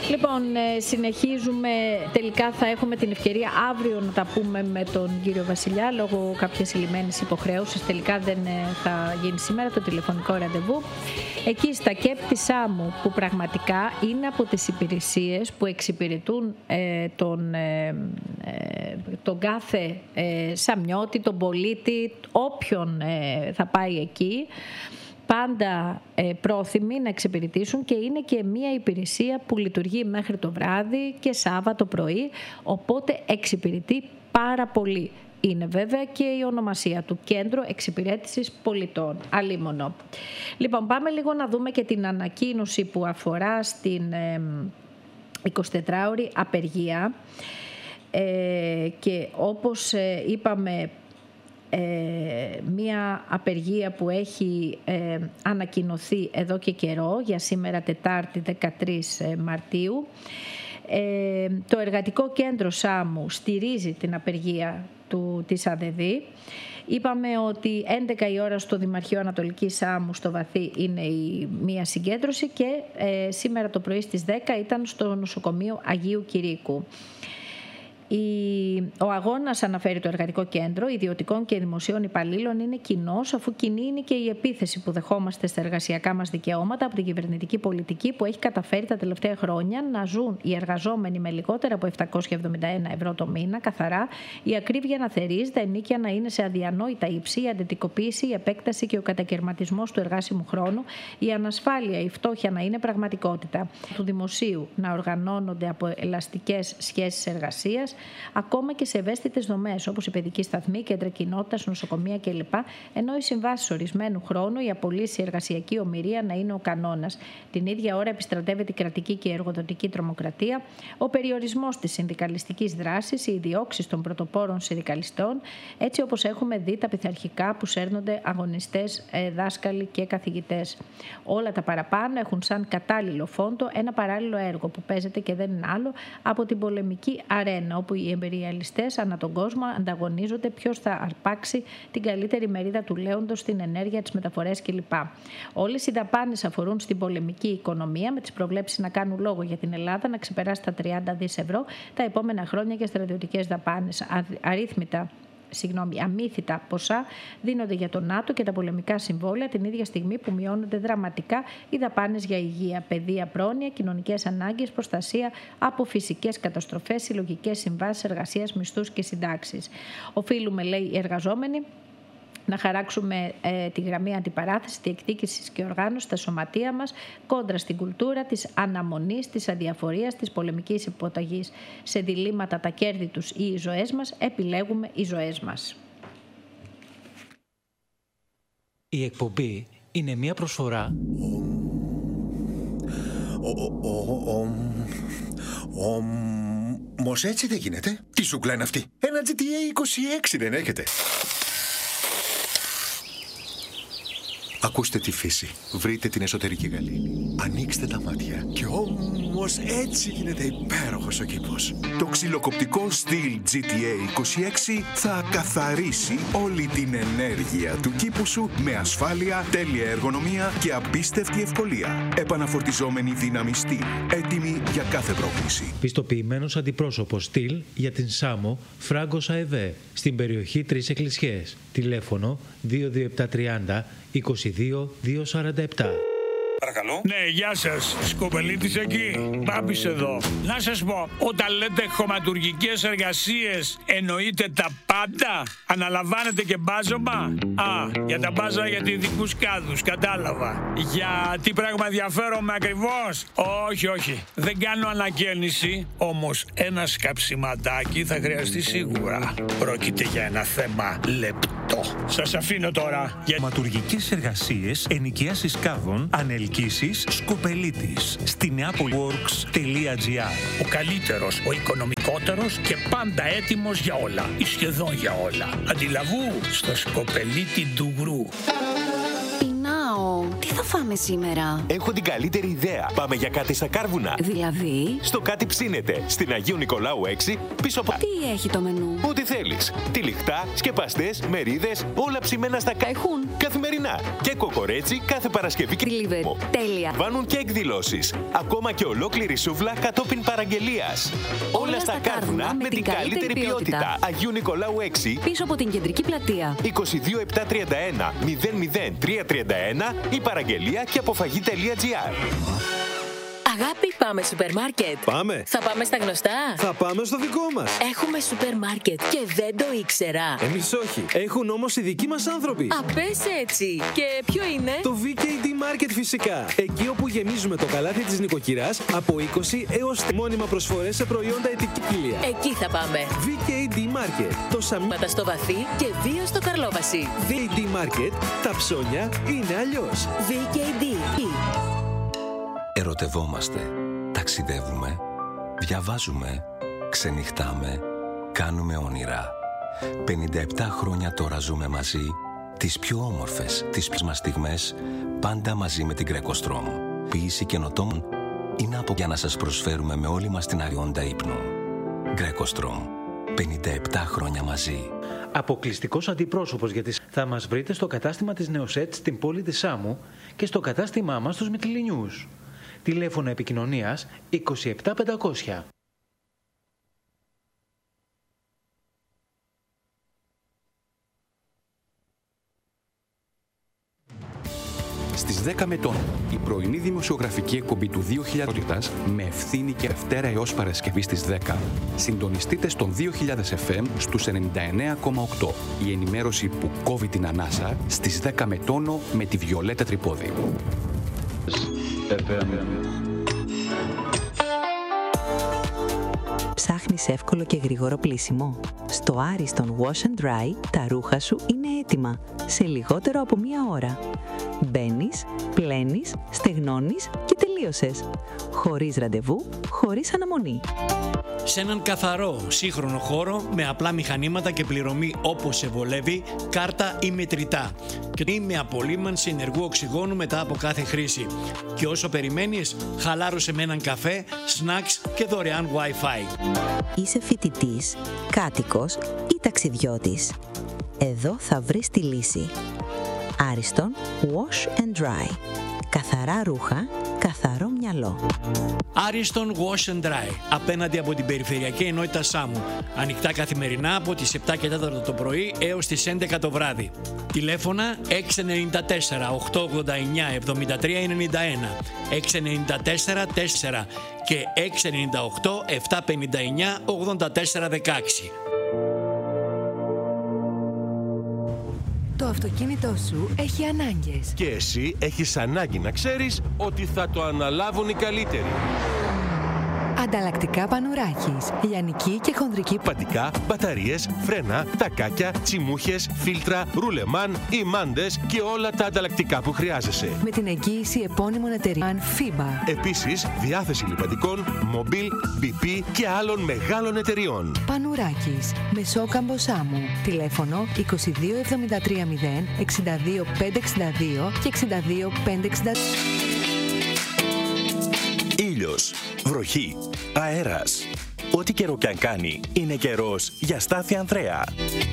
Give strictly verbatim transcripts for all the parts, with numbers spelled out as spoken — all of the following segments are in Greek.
Λοιπόν, συνεχίζουμε. Τελικά θα έχουμε την ευκαιρία αύριο να τα πούμε με τον κύριο Βασιλιά. Λόγω κάποιες λυμμένης υποχρέωσης τελικά δεν θα γίνει σήμερα το τηλεφωνικό ραντεβού. Εκεί στα ΚΕΠ Σάμου, που πραγματικά είναι από τις υπηρεσίες που εξυπηρετούν ε, τον, ε, ε, τον κάθε ε, Σαμιώτη, τον πολίτη, όποιον ε, θα πάει εκεί, πάντα ε, πρόθυμοι να εξυπηρετήσουν, και είναι και μια υπηρεσία που λειτουργεί μέχρι το βράδυ και Σάββατο πρωί, οπότε εξυπηρετεί πάρα πολύ. Είναι βέβαια και η ωνομασία του, Κέντρο Εξυπηρέτησης Πολιτών, αλίμονο. Λοιπόν, πάμε λίγο να δούμε και την ανακοίνωση που αφορά στην ε, εικοσιτετράωρη απεργία ε, και όπως ε, είπαμε, Ε, μία απεργία που έχει ε, ανακοινωθεί εδώ και καιρό για σήμερα Τετάρτη δεκατρείς Μαρτίου. Ε, το Εργατικό Κέντρο Σάμου στηρίζει την απεργία του, της ΑΔΔ. Είπαμε ότι έντεκα η ώρα στο Δημαρχείο Ανατολική Σάμου στο Βαθύ είναι η μία συγκέντρωση και ε, σήμερα το πρωί στις δέκα ήταν στο νοσοκομείο Αγίου Κηρύκου. Ο αγώνας, αναφέρει το Εργατικό Κέντρο Ιδιωτικών και Δημοσίων Υπαλλήλων, είναι κοινός, αφού κοινή είναι και η επίθεση που δεχόμαστε στα εργασιακά μας δικαιώματα από την κυβερνητική πολιτική που έχει καταφέρει τα τελευταία χρόνια να ζουν οι εργαζόμενοι με λιγότερα από επτακόσια εβδομήντα ένα ευρώ το μήνα καθαρά, η ακρίβεια να θερίζει, τα ενίκια να είναι σε αδιανόητα ύψη, η αντιτικοποίηση, η επέκταση και ο κατακαιρματισμός του εργάσιμου χρόνου, η ανασφάλεια, η φτώχεια να είναι πραγματικότητα, του δημοσίου να οργανώνονται από ελαστικές σχέσεις εργασίας, ακόμα και σε ευαίσθητες δομές όπως η παιδική σταθμή, κέντρα κοινότητας, νοσοκομεία κλπ. Ενώ οι συμβάσεις ορισμένου χρόνου, η απολύση, η εργασιακή ομηρία να είναι ο κανόνας. Την ίδια ώρα επιστρατεύεται η κρατική και η εργοδοτική τρομοκρατία, ο περιορισμός της συνδικαλιστικής δράσης, οι διώξεις των πρωτοπόρων συνδικαλιστών, έτσι όπως έχουμε δει τα πειθαρχικά που σέρνονται αγωνιστές, δάσκαλοι και καθηγητές. Όλα τα παραπάνω έχουν σαν κατάλληλο φόντο ένα παράλληλο έργο που παίζεται και δεν είναι άλλο από την πολεμική αρένα, όπου οι εμπειριαλιστές ανά τον κόσμο ανταγωνίζονται ποιος θα αρπάξει την καλύτερη μερίδα του λέοντος στην ενέργεια, τις μεταφορές κλπ. Όλες οι δαπάνες αφορούν στην πολεμική οικονομία, με τις προβλέψεις να κάνουν λόγο για την Ελλάδα να ξεπεράσει τα τριάντα δισεκατομμύρια ευρώ τα επόμενα χρόνια για στρατιωτικές δαπάνες. Αρρύθμιτα Συγγνώμη, αμύθιτα ποσά δίνονται για το ΝΑΤΟ και τα πολεμικά συμβόλαια την ίδια στιγμή που μειώνονται δραματικά οι δαπάνες για υγεία, παιδεία, πρόνοια, κοινωνικές ανάγκες, προστασία από φυσικές καταστροφές, συλλογικές συμβάσεις εργασίας, μισθούς και συντάξεις. Οφείλουμε, λέει, οι εργαζόμενοι, να χαράξουμε ε, τη γραμμή αντιπαράθεσης, διεκδίκησης και οργάνωσης στα σωματεία μας κόντρα στην κουλτούρα της αναμονής, της αδιαφορίας, της πολεμικής υποταγής. Σε διλήμματα τα κέρδη τους ή οι ζωές μας, επιλέγουμε οι ζωές μας. Η εκπομπή είναι μια προσφορά. Όμως έτσι δεν γίνεται. Τι σούκλα είναι αυτή? Ένα τζι τι έι είκοσι έξι δεν έχετε? Ακούστε τη φύση. Βρείτε την εσωτερική γαλήνη. Ανοίξτε τα μάτια. Και όμως έτσι γίνεται υπέροχος ο κήπος. Το ξυλοκοπτικό Stihl τζι τι έι είκοσι έξι θα καθαρίσει όλη την ενέργεια του κήπου σου με ασφάλεια, τέλεια εργονομία και απίστευτη ευκολία. Επαναφορτιζόμενη δύναμη Stihl. Έτοιμη για κάθε πρόκληση. Πιστοποιημένος αντιπρόσωπος Stihl για την Σάμο, Φράγκος ΑΕΒΕ, στην περιοχή Τρεις Εκκλησιές. Τηλέφωνο δύο δύο επτά τριάντα είκοσι δύο διακόσια σαράντα επτά. Παρακαλώ. Ναι, γεια σας. Σκοπελίτης εκεί. Μπάμπης εδώ. Να σας πω, όταν λέτε χωματουργικές εργασίες, εννοείτε τα πάντα? Αναλαμβάνετε και μπάζωμα? Α, για τα μπάζα για ειδικούς κάδους, κατάλαβα. Για τι πράγμα ενδιαφέρομαι ακριβώς? Όχι, όχι. Δεν κάνω ανακαίνιση, όμως ένα σκαψιματάκι θα χρειαστεί σίγουρα. Πρόκειται για ένα θέμα λεπτό. Σας αφήνω τώρα. Για χωματουργικές εργασίες, ενοικίασης κάδων, ανελκύσεις, Σκοπελίτης. Στη neapoliworks τελεία τζι άρ. Ο καλύτερος, ο οικονομικότερος και πάντα έτοιμος για όλα. Ή σχεδόν για όλα. Αντιλαβού στο Σκοπελίτη Ντουγρού. Πεινάω. Τι θα φάω? πάμε σήμερα? Έχω την καλύτερη ιδέα. Πάμε για κάτι στα Κάρβουνα. Δηλαδή? Στο Κάτι Ψήνεται, στην Αγίου Νικολάου έξι, πίσω από... Τι έχει το μενού? Ό,τι θέλεις. Τυλιχτά, σκεπαστές, μερίδες, όλα ψημένα στα κα... Έχουν. Καθημερινά. Και κοκορέτσι κάθε Παρασκευή και... Delivery. Τέλεια. Βάνουν και εκδηλώσεις. Ακόμα και ολόκληρη σούβλα κατόπιν παραγγελίας. Όλα, όλα στα Κάρβουνα με την καλύτερη ποιότητα. ποιότητα. Αγίου Νικολάου έξι, πίσω από την κεντρική πλατεία. είκοσι δύο επτακόσια τριάντα ένα μηδέν μηδέν τριακόσια τριάντα ένα ή παραγγελία και αποφαγή.gr. Αγάπη, πάμε σούπερ μάρκετ. Πάμε. Θα πάμε στα γνωστά. Θα πάμε στο δικό μας. Έχουμε σούπερ μάρκετ και δεν το ήξερα. Εμείς όχι. Έχουν όμως οι δικοί μας άνθρωποι. Α, πες έτσι. Και ποιο είναι? Το βι κέι ντι Market φυσικά. Εκεί όπου γεμίζουμε το καλάθι της νοικοκυράς από είκοσι έως μόνιμα προσφορές σε προϊόντα ετικίλια. Εκεί θα πάμε. βι κέι ντι Market. Το σαμίματα στο βαθύ και δύο στο Καρλόβαση. βι κέι ντι Market. Τα ψώνια είναι αλλιώς. βι κέι ντι. Ερωτευόμαστε, ταξιδεύουμε, διαβάζουμε, ξενυχτάμε, κάνουμε όνειρα. πενήντα επτά χρόνια τώρα ζούμε μαζί, τις πιο όμορφες, τις μας στιγμές, πάντα μαζί με την Greco-Strom. Ποιήση καινοτόμων είναι από για να σας προσφέρουμε με όλη μας την αγιόντα ύπνου. Greco-Strom, πενήντα επτά χρόνια μαζί. Αποκλειστικός αντιπρόσωπος για τις... Θα μας βρείτε στο κατάστημα της Νεοσέτ στην πόλη της Σάμου και στο κατάστημά μας στους Μυτιληνιούς. Τηλέφωνο επικοινωνίας είκοσι επτά πεντακόσια. Στις δέκα μετών, η πρωινή δημοσιογραφική εκπομπή του δύο χιλιάδες με ευθύνη και Δευτέρα έως Παρασκευή στις δέκα. Συντονιστείτε στον δύο χιλιάδες εφ εμ στους ενενήντα εννέα κόμμα οκτώ. Η ενημέρωση που κόβει την ανάσα στις δέκα με τόνο με τη Βιολέτα Τρυπόδη. Ψάχνεις εύκολο και γρήγορο πλύσιμο? Στο Ariston Wash and Dry τα ρούχα σου είναι έτοιμα σε λιγότερο από μία ώρα. Μπαίνεις, πλένεις, στεγνώνεις και τελείωσες. Χωρίς ραντεβού, χωρίς αναμονή. Σε έναν καθαρό, σύγχρονο χώρο με απλά μηχανήματα και πληρωμή όπως σε βολεύει, κάρτα ή μετρητά. Και με απολύμανση ενεργού οξυγόνου μετά από κάθε χρήση. Και όσο περιμένεις, χαλάρωσε με έναν καφέ, σνακς και δωρεάν Wi-Fi. Είσαι φοιτητής, κάτοικος ή ταξιδιώτης? Εδώ θα βρεις τη λύση. Ariston Wash and Dry. Καθαρά ρούχα, καθαρό μυαλό. Ariston Wash and Dry, απέναντι από την Περιφερειακή Ενότητα Σάμου. Ανοιχτά καθημερινά από τις επτά και τέσσερα το πρωί έως τις έντεκα το βράδυ. Τηλέφωνα έξι εννιά τέσσερα οκτώ ογδόντα εννιά εβδομήντα τρία ενενήντα ένα, έξι εννιά τέσσερα τέσσερα και έξι εννιά οκτώ επτά πενήντα εννιά ογδόντα τέσσερα δεκαέξι. Το αυτοκίνητό σου έχει ανάγκες. Και εσύ έχεις ανάγκη να ξέρεις ότι θα το αναλάβουν οι καλύτεροι. Ανταλλακτικά Πανουράκης. Λιανική και χονδρική. Πατικά, μπαταρίες, φρένα, τακάκια, τσιμούχες, φίλτρα, ρουλεμάν, ημάντες και όλα τα ανταλλακτικά που χρειάζεσαι. Με την εγγύηση επώνυμων εταιριών φίμπα. Επίσης, διάθεση λιπαντικών, Mobil, μπι πι και άλλων μεγάλων εταιριών. Πανουράκης. Μεσόκαμπο Σάμου. Τηλέφωνο είκοσι δύο εβδομήντα τρία μηδέν εξήντα δύο πεντακόσια εξήντα δύο και εξήντα δύο πεντακόσια εξήντα δύο. Ήλιος, βροχή, αέρας. Ό,τι καιρό κι αν κάνει, είναι καιρός για Στάθη Ανδρέα.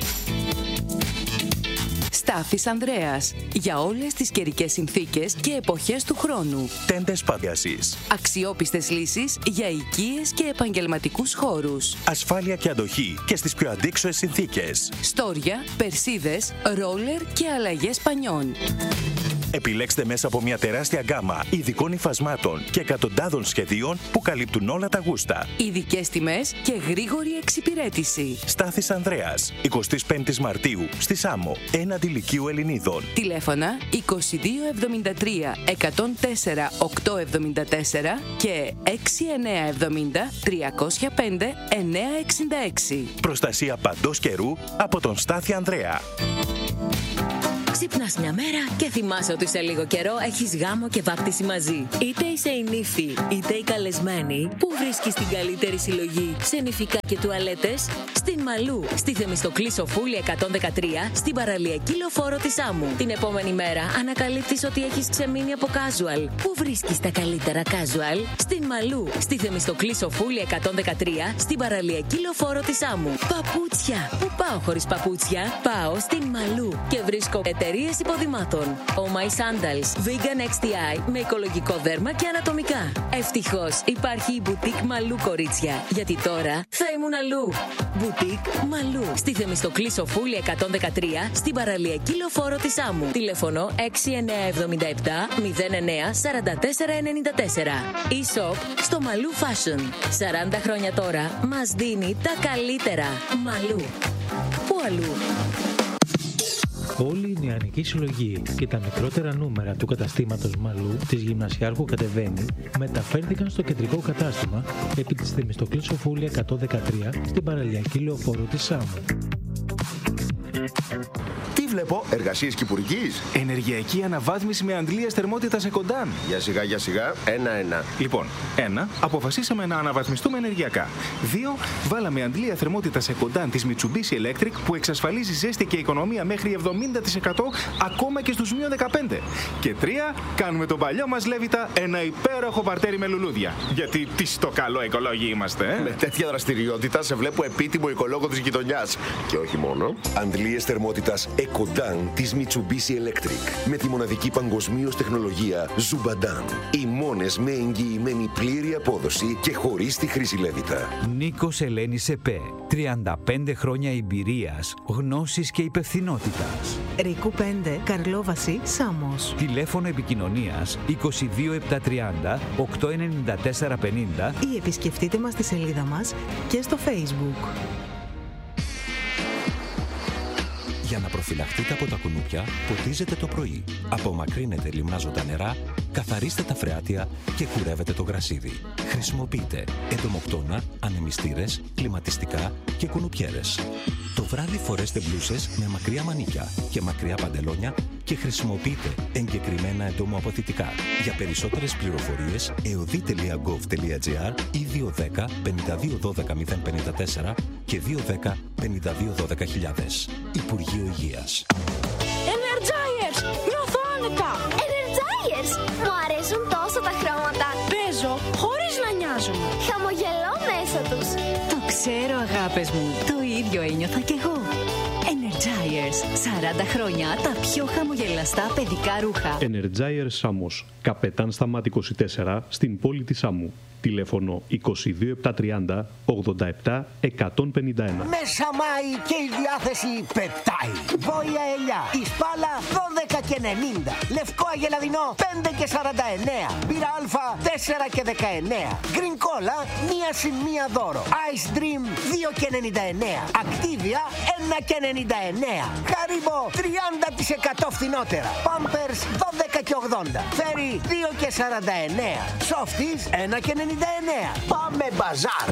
Στάθης Ανδρέας. Για όλες τις καιρικές συνθήκες και εποχές του χρόνου. Τέντες παντιασής. Αξιόπιστες λύσεις για οικίες και επαγγελματικούς χώρους. Ασφάλεια και αντοχή και στις πιο αντίξωες συνθήκες. Στόρια, περσίδες, ρόλερ και αλλαγές πανιών. Επιλέξτε μέσα από μια τεράστια γκάμα ειδικών υφασμάτων και εκατοντάδων σχεδίων που καλύπτουν όλα τα γούστα. Ειδικές τιμές και γρήγορη εξυπηρέτηση. Στάθης Ανδρέας, εικοστή πέμπτη Μαρτίου, στη Σάμο, έναντι Λυκείου Ελληνίδων. Τηλέφωνα είκοσι δύο εβδομήντα τρία εκατόν τέσσερα οκτακόσια εβδομήντα τέσσερα και έξι εννιά εβδομήντα τριακόσια πέντε εννιακόσια εξήντα έξι. Προστασία παντός καιρού από τον Στάθη Ανδρέα. Ξυπνάς μια μέρα και θυμάσαι ότι σε λίγο καιρό έχεις γάμο και βάπτιση μαζί. Είτε είσαι η νύφη, είτε η καλεσμένη, που βρίσκεις την καλύτερη συλλογή σε νηφικά και τουαλέτες? Στην Μαλού, στη Θεμιστοκλή Σοφούλη εκατόν δεκατρία, στην παραλιακή λεωφόρο της Άμμου. Την επόμενη μέρα ανακαλύπτεις ότι έχεις ξεμείνει από casual. Πού βρίσκεις τα καλύτερα casual? Στην Μαλού, στη Θεμιστοκλή Σοφούλη εκατόν δεκατρία, στην παραλιακή λεωφόρο της Άμμου. Παπούτσια. Πού πάω χωρίς παπούτσια? Πάω στην Μαλού και βρίσκω εταιρείες υποδημάτων. Oh My Sandals, Vegan εξ τι άι με οικολογικό δέρμα και ανατομικά. Ευτυχώς υπάρχει η Boutique Μαλού, κορίτσια, γιατί τώρα θα ήμουν αλλού. Boutique Μαλού, στη Θεμιστοκλή Σοφούλη εκατόν δεκατρία, στην παραλιακή λεωφόρο της Άμμου. Τηλέφωνο έξι εννιά επτά επτά μηδέν εννιά τέσσερα τέσσερα εννιά τέσσερα. E-shop στο Μαλού Fashion. σαράντα χρόνια τώρα μας δίνει τα καλύτερα. Μαλού. Πού αλλού? Όλη η νεανική συλλογή και τα μικρότερα νούμερα του καταστήματος Μαλού της Γυμνασιάρχου Κατεβαίνει μεταφέρθηκαν στο κεντρικό κατάστημα επί της Θεμιστοκλής Σοφούλη εκατόν δεκατρία στην παραλιακή λεωφόρο της Άμμου. Τι βλέπω, εργασίες κυπουρικής? Ενεργειακή αναβάθμιση με αντλίες θερμότητας Εκοντάν. Για σιγά, για σιγά, ένα-ένα. Λοιπόν, ένα, αποφασίσαμε να αναβαθμιστούμε ενεργειακά. Δύο, βάλαμε αντλία θερμότητας Εκοντάν της Mitsubishi Electric που εξασφαλίζει ζέστη και οικονομία μέχρι εβδομήντα τοις εκατό ακόμα και στους μείον δεκαπέντε. Και τρία, κάνουμε τον παλιό μας Λέβητα ένα υπέροχο παρτέρι με λουλούδια. Γιατί τι στο καλό οικολόγοι είμαστε, ε? Με τέτοια δραστηριότητα σε βλέπω επίτιμο οικολόγο της γειτονιάς. Και όχι μόνο. Αντλίες θερμότητας Εκοντάν της Mitsubishi Electric με τη μοναδική παγκοσμίως τεχνολογία Zubadan. Οι μόνες με εγγυημένη πλήρη απόδοση και χωρίς τη χρήση Λέβητα. Νίκος Ελένης ΕΠΕ. τριάντα πέντε χρόνια εμπειρίας, γνώσης και υπευθυνότητας. Ρίκου πέντε, Καρλόβαση, Σάμος. Τηλέφωνο επικοινωνίας είκοσι δύο επτακόσια τριάντα οκτακόσια ενενήντα τέσσερα πενήντα ή επισκεφτείτε μας στη σελίδα μας και στο Facebook. Για να προφυλαχτείτε από τα κουνούπια, ποτίζετε το πρωί. Απομακρύνετε λιμνάζοντα νερά, καθαρίστε τα φρεάτια και κουρεύετε το γρασίδι. Χρησιμοποιείτε εντομοκτώνα, ανεμιστήρες, κλιματιστικά και κουνουπιέρες. Το βράδυ φορέστε μπλούσες με μακριά μανίκια και μακριά παντελόνια και χρησιμοποιείτε εγκεκριμένα εντομοαποθητικά. Για περισσότερες πληροφορίες, εωδή τελεία γκοβ τελεία τζι άρ ή δύο ένα μηδέν πέντε δύο ένα δύο μηδέν πέντε τέσσερα και δύο ένα μηδέν πέντε δύο ένα δύο χιλιάδες. Υπουργείο Υγείας. Energizers! Νιώθω άνετα! Energizers! Μου αρέσουν τόσο τα χρώματα. Παίζω χωρίς να νοιάζομαι. Χαμογελώ μέσα τους. Το ξέρω, αγάπες μου. Το ίδιο ένιωθα κι εγώ. Energizers. σαράντα χρόνια τα πιο χαμογελαστά παιδικά ρούχα. Energizers Σάμος. Καπετάν Σταμάτη είκοσι τέσσερα στην πόλη της Άμμου. Τηλέφωνο είκοσι δύο επτακόσια τριάντα ογδόντα επτά εκατόν πενήντα ένα. Μέσα Μάη και η διάθεση πετάει. Βόια ελιά, η σπάλα δώδεκα και ενενήντα. Λευκό αγελαδινό πέντε και σαράντα εννέα. Μπύρα αλφα τέσσερα και δεκαεννέα. Green Cola μία συν μία δώρο. Ice Dream δύο και ενενήντα εννέα. Activia ένα και ενενήντα εννέα. Haribo τριάντα τοις εκατό φθηνότερα. Pampers δώδεκα και ογδόντα. Fairy δύο και σαράντα εννέα. Softies ένα και ενενήντα εννέα. Πάμε μπαζάρ!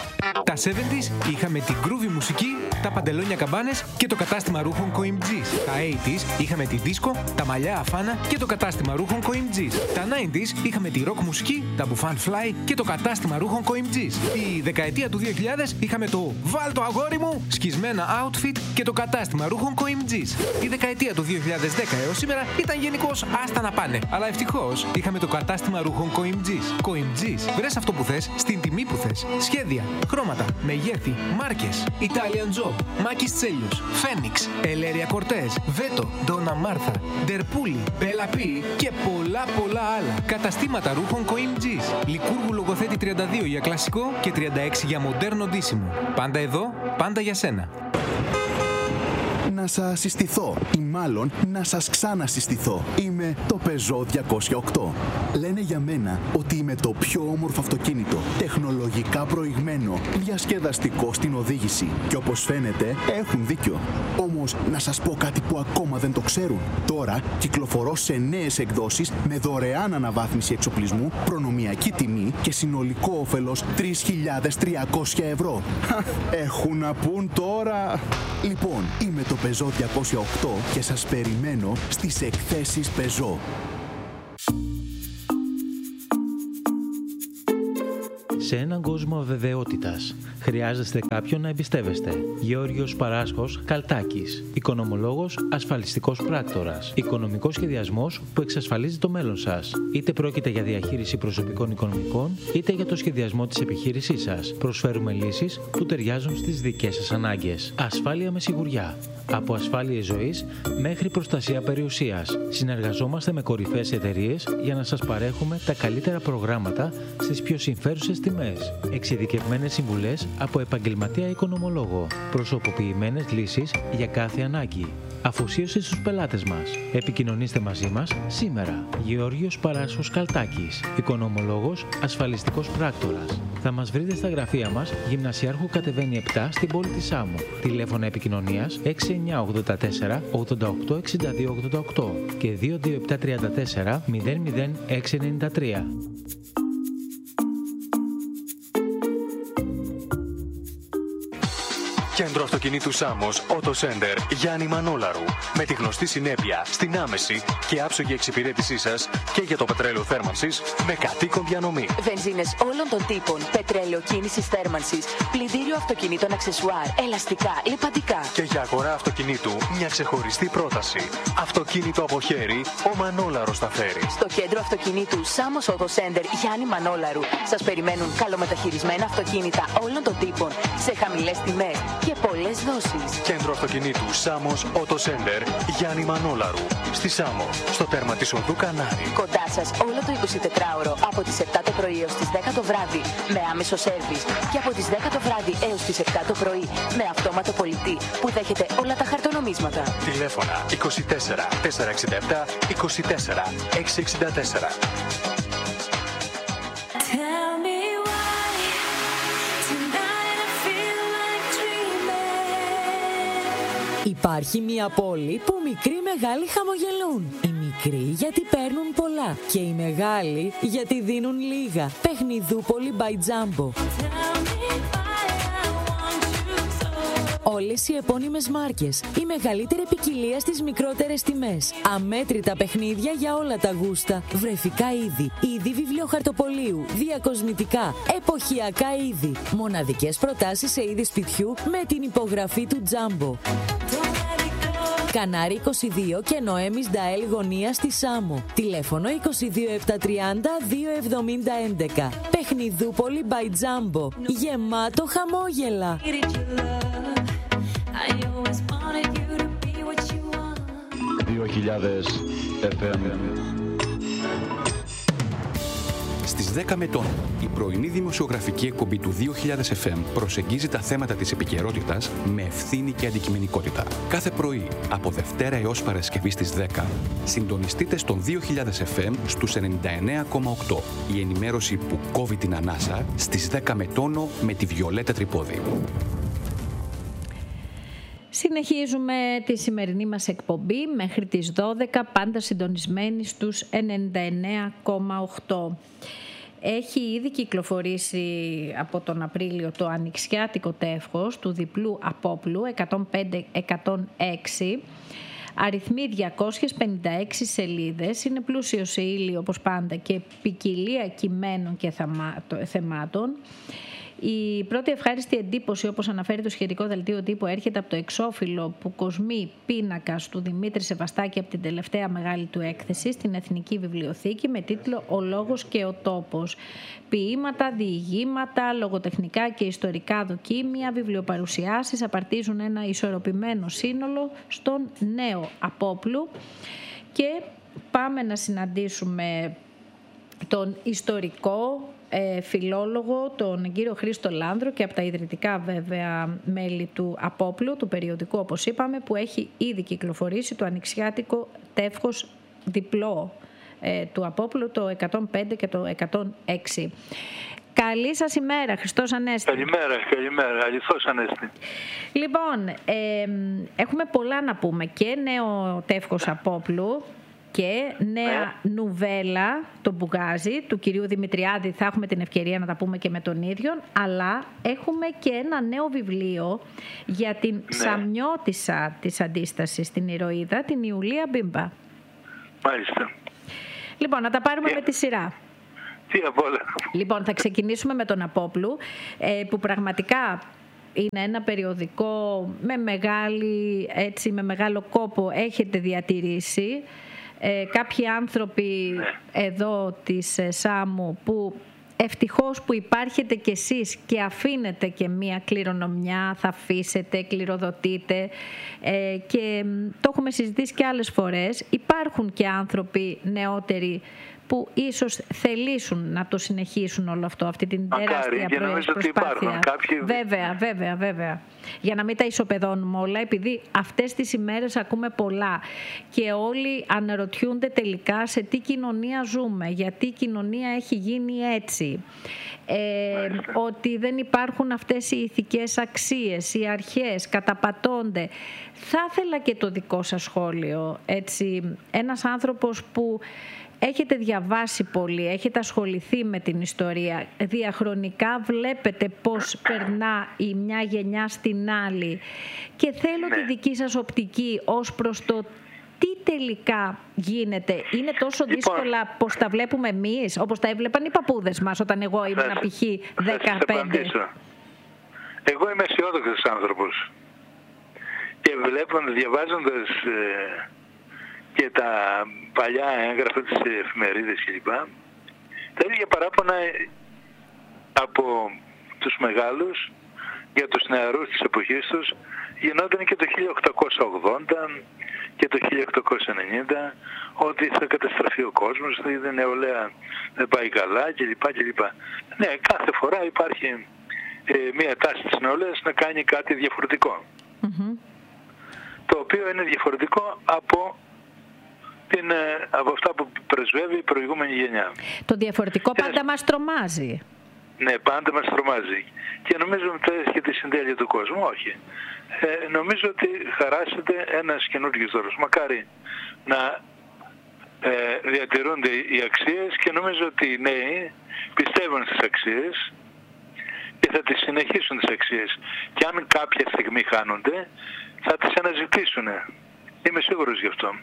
Τα εβδομήντα είχαμε την groovy μουσική, τα παντελόνια καμπάνες και το κατάστημα ρούχων Coimgis. Τα ογδόντα είχαμε τη disco, τα μαλλιά αφάνα και το κατάστημα ρούχων Coimgis. Τα ενενήντα είχαμε τη rock μουσική, τα μπουφάν fly και το κατάστημα ρούχων Coimgis. Τη δεκαετία του δύο χιλιάδες είχαμε το «Βάλ το αγόρι μου» σκισμένα outfit και το κατάστημα ρούχων Coimgis. Η δεκαετία του δύο χιλιάδες δέκα έως σήμερα ήταν γενικώς άστα να πάνε. Αλλά ευτυχώς είχαμε το κατάστημα ρούχων Coimgis. Coimgis. Βρες αυτό που θες, στην τιμή που θες. Σχέδια, χρώματα, μεγέθη, μάρκες. Italian Job, Μάκης Τσέλιος, Φένιξ, Ελέρια Κορτές, Βέτο, Ντόνα Μάρθα, Ντερπούλη, Μπελαπή και πολλά πολλά άλλα. Καταστήματα ρούχων Coimgis. Λικούργου Λογοθέτη τριάντα δύο για κλασικό και τριάντα έξι για μοντέρνο ντύσιμο. Πάντα εδώ, πάντα για σένα. Να σας συστηθώ ή μάλλον να σας ξανασυστηθώ. Είμαι το Peugeot διακόσια οκτώ. Λένε για μένα ότι είμαι το πιο όμορφο αυτοκίνητο, τεχνολογικά προηγμένο, διασκεδαστικό στην οδήγηση. Και όπως φαίνεται έχουν δίκιο. Όμως να σας πω κάτι που ακόμα δεν το ξέρουν. Τώρα κυκλοφορώ σε νέες εκδόσεις με δωρεάν αναβάθμιση εξοπλισμού, προνομιακή τιμή δύναμη και συνολικό όφελος τρεις χιλιάδες τριακόσια ευρώ. Έχουν να πούν τώρα. Λοιπόν, είμαι το Peugeot διακόσια οκτώ και σας περιμένω στις εκθέσεις Peugeot. Σε έναν κόσμο αβεβαιότητας, χρειάζεστε κάποιον να εμπιστεύεστε. Γεώργιος Παράσχος Καλτάκης. Οικονομολόγος, ασφαλιστικός πράκτορας. Οικονομικός σχεδιασμός που εξασφαλίζει το μέλλον σας. Είτε πρόκειται για διαχείριση προσωπικών οικονομικών, είτε για το σχεδιασμό της επιχείρησής σας. Προσφέρουμε λύσεις που ταιριάζουν στις δικές σας ανάγκες. Ασφάλεια με σιγουριά. Από ασφάλειες ζωής μέχρι προστασία περιουσίας. Συνεργαζόμαστε με κορυφαίες εταιρείες για να σας παρέχουμε τα καλύτερα προγράμματα στις πιο συμφέρουσες τιμές. Εξειδικευμένες συμβουλές από επαγγελματία οικονομολόγο. Προσωποποιημένες λύσεις για κάθε ανάγκη. Αφοσίωση στους πελάτες μας. Επικοινωνήστε μαζί μας σήμερα. Γεώργιος Παράσχος Καλτάκης. Οικονομολόγος, ασφαλιστικός πράκτορας. Θα μας βρείτε στα γραφεία μας, Γυμνασιάρχου κατεβαίνει επτά στην πόλη της Σάμου. Τηλέφωνα επικοινωνίας έξι εννιά ογδόντα τέσσερα ογδόντα οκτώ εξήντα δύο ογδόντα οκτώ και δύο δύο επτά τριάντα τέσσερα μηδέν μηδέν έξι ενενήντα τρία. Κέντρο αυτοκινήτου Σάμος, Auto Center, Γιάννη Μανόλαρου. Με τη γνωστή συνέπεια στην άμεση και άψογη εξυπηρέτησή σας και για το πετρέλαιο θέρμανσης με κατοίκον διανομή. Βενζίνες όλων των τύπων, πετρέλαιο κίνησης θέρμανσης, πλυντήριο αυτοκινήτων αξεσουάρ, ελαστικά, λιπαντικά. Και για αγορά αυτοκινήτου μια ξεχωριστή πρόταση. Αυτοκίνητο από χέρι, ο Μανόλαρος τα φέρει. Στο κέντρο αυτοκινήτου Σάμος Auto Center, Γιάννη Μανόλαρου, σας περιμένουν καλομεταχειρισμένα αυτοκίνητα όλων των τύπων σε χαμηλές τιμές και πολλές δόσεις. Κέντρο αυτοκινήτου Σάμος Auto Center, Γιάννη Μανόλαρου. Στη Σάμο, στο τέρμα της οδού Κανάρη. Κοντά σας όλο το εικοσιτετράωρο από τις επτά το πρωί έως τις δέκα το βράδυ με άμεσο σέρβις και από τις δέκα το βράδυ έως τις επτά το πρωί με αυτόματο πολιτή που δέχεται όλα τα χαρτονομίσματα. Τηλέφωνα είκοσι τέσσερα τετρακόσια εξήντα επτά είκοσι τέσσερα εξακόσια εξήντα τέσσερα. Υπάρχει μια πόλη που μικροί μεγάλοι χαμογελούν. Οι μικροί γιατί παίρνουν πολλά και οι μεγάλοι γιατί δίνουν λίγα. Παιχνιδούπολη by Jumbo. Όλες οι επώνυμες μάρκες, η μεγαλύτερη ποικιλία στις μικρότερες τιμές. Αμέτρητα παιχνίδια για όλα τα γούστα. Βρεφικά είδη, είδη βιβλιοχαρτοπολίου, διακοσμητικά, εποχιακά είδη. Μοναδικές προτάσεις σε είδη σπιτιού με την υπογραφή του Jumbo. Κανάρι είκοσι δύο και Νοέμις Νταέλ γωνία στη Σάμο. Τηλέφωνο είκοσι δύο επτακόσια τριάντα δύο εβδομήντα έντεκα. Παιχνιδούπολη by Jumbo. Γεμάτο χαμόγελα. δύο χιλιάδες εφ εμ. Στις δέκα μετών, η πρωινή δημοσιογραφική εκπομπή του δύο χιλιάδες εφ εμ προσεγγίζει τα θέματα της επικαιρότητας με ευθύνη και αντικειμενικότητα. Κάθε πρωί, από Δευτέρα έως Παρασκευή στις δέκα, συντονιστείτε στον δύο χιλιάδες εφ εμ στους ενενήντα εννέα κόμμα οκτώ. Η ενημέρωση που κόβει την ανάσα στις δέκα μετώνω με τη Βιολέτα Τρυπόδη. Συνεχίζουμε τη σημερινή μας εκπομπή μέχρι τις δώδεκα, πάντα συντονισμένοι στους ενενήντα εννέα κόμμα οκτώ. Έχει ήδη κυκλοφορήσει από τον Απρίλιο το ανοιξιάτικο τεύχος του διπλού απόπλου εκατόν πέντε εκατόν έξι. Αριθμοί διακόσιες πενήντα έξι σελίδες, είναι πλούσιο σε ύλη όπως πάντα και ποικιλία κειμένων και θεμάτων. Η πρώτη ευχάριστη εντύπωση, όπως αναφέρει το σχετικό δελτίο τύπου, έρχεται από το εξώφυλλο που κοσμεί πίνακας του Δημήτρη Σεβαστάκη από την τελευταία μεγάλη του έκθεση στην Εθνική Βιβλιοθήκη με τίτλο «Ο λόγος και ο τόπος». Ποίηματα, διηγήματα, λογοτεχνικά και ιστορικά δοκίμια, βιβλιοπαρουσιάσεις απαρτίζουν ένα ισορροπημένο σύνολο στον νέο Απόπλου και πάμε να συναντήσουμε τον ιστορικό ε, φιλόλογο, τον κύριο Χρήστο Λάνδρο και από τα ιδρυτικά βέβαια μέλη του Απόπλου, του περιοδικού όπως είπαμε, που έχει ήδη κυκλοφορήσει το ανοιξιάτικο τεύχος διπλό ε, του Απόπλου, το εκατόν πέντε και το εκατόν έξι. Καλή σας ημέρα, Χριστός Ανέστη. Καλημέρα, καλημέρα, αληθώς Ανέστη. Λοιπόν, ε, έχουμε πολλά να πούμε και νέο τεύχος Απόπλου Και νέα ναι. νουβέλα, το Μπουγάζι, του κυρίου Δημητριάδη, θα έχουμε την ευκαιρία να τα πούμε και με τον ίδιο, αλλά έχουμε και ένα νέο βιβλίο για την ναι. σαμιώτισσα της αντίστασης, την ηρωίδα, την Ιουλία Μπίμπα. Μάλιστα. Λοιπόν, να τα πάρουμε yeah. με τη σειρά. Τι απ' όλα. Λοιπόν, θα ξεκινήσουμε με τον Απόπλου, που πραγματικά είναι ένα περιοδικό με, μεγάλη, έτσι, με μεγάλο κόπο έχετε διατηρήσει. Ε, κάποιοι άνθρωποι εδώ της ΣΑΜΟΥ που ευτυχώς που υπάρχετε κι εσείς και αφήνετε και μία κληρονομιά, θα αφήσετε, κληροδοτείτε ε, και το έχουμε συζητήσει και άλλες φορές. Υπάρχουν και άνθρωποι νεότεροι που ίσως θελήσουν να το συνεχίσουν όλο αυτό, αυτή την τεράστια προσπάθεια. Κάποιοι... Βέβαια, βέβαια, βέβαια. Για να μην τα ισοπεδώνουμε όλα, επειδή αυτές τις ημέρες ακούμε πολλά και όλοι αναρωτιούνται τελικά σε τι κοινωνία ζούμε, γιατί η κοινωνία έχει γίνει έτσι. Ε, ότι δεν υπάρχουν αυτές οι ηθικές αξίες, οι αρχές καταπατώνται. Θα ήθελα και το δικό σας σχόλιο, έτσι, ένας άνθρωπος που έχετε διαβάσει πολύ, έχετε ασχοληθεί με την ιστορία. Διαχρονικά βλέπετε πώς περνά η μια γενιά στην άλλη. Και θέλω ναι. τη δική σας οπτική ως προς το τι τελικά γίνεται. Είναι τόσο λοιπόν, δύσκολα πως τα βλέπουμε εμείς, όπως τα έβλεπαν οι παππούδες μας όταν εγώ ήμουν π.χ. δεκαπέντε. Εγώ είμαι αισιόδοξος άνθρωπος. Και βλέποντας, διαβάζοντας... Ε, και τα παλιά έγγραφα της εφημερίδες κλπ. Τα ίδια παράπονα από τους μεγάλους για τους νεαρούς της εποχής τους γινόταν και το χίλια οκτακόσια ογδόντα και το χίλια οκτακόσια ενενήντα ότι θα καταστραφεί ο κόσμος, ότι η νεολαία δεν πάει καλά κλπ. κλπ. Ναι, κάθε φορά υπάρχει ε, μία τάση της νεολαίας να κάνει κάτι διαφορετικό. Mm-hmm. Το οποίο είναι διαφορετικό από την, από αυτά που πρεσβεύει η προηγούμενη γενιά. Το διαφορετικό και πάντα μας τρομάζει. Ναι, πάντα μας τρομάζει. Και νομίζω ότι έχει τη συντέλεια του κόσμου. Όχι. Ε, νομίζω ότι χαράσσεται ένας καινούργιος δώρος. Μακάρι να ε, διατηρούνται οι αξίες και νομίζω ότι οι νέοι πιστεύουν στις αξίες και θα τις συνεχίσουν τις αξίες. Και αν κάποια στιγμή χάνονται, θα τις αναζητήσουν. Είμαι σίγουρος γι' αυτό.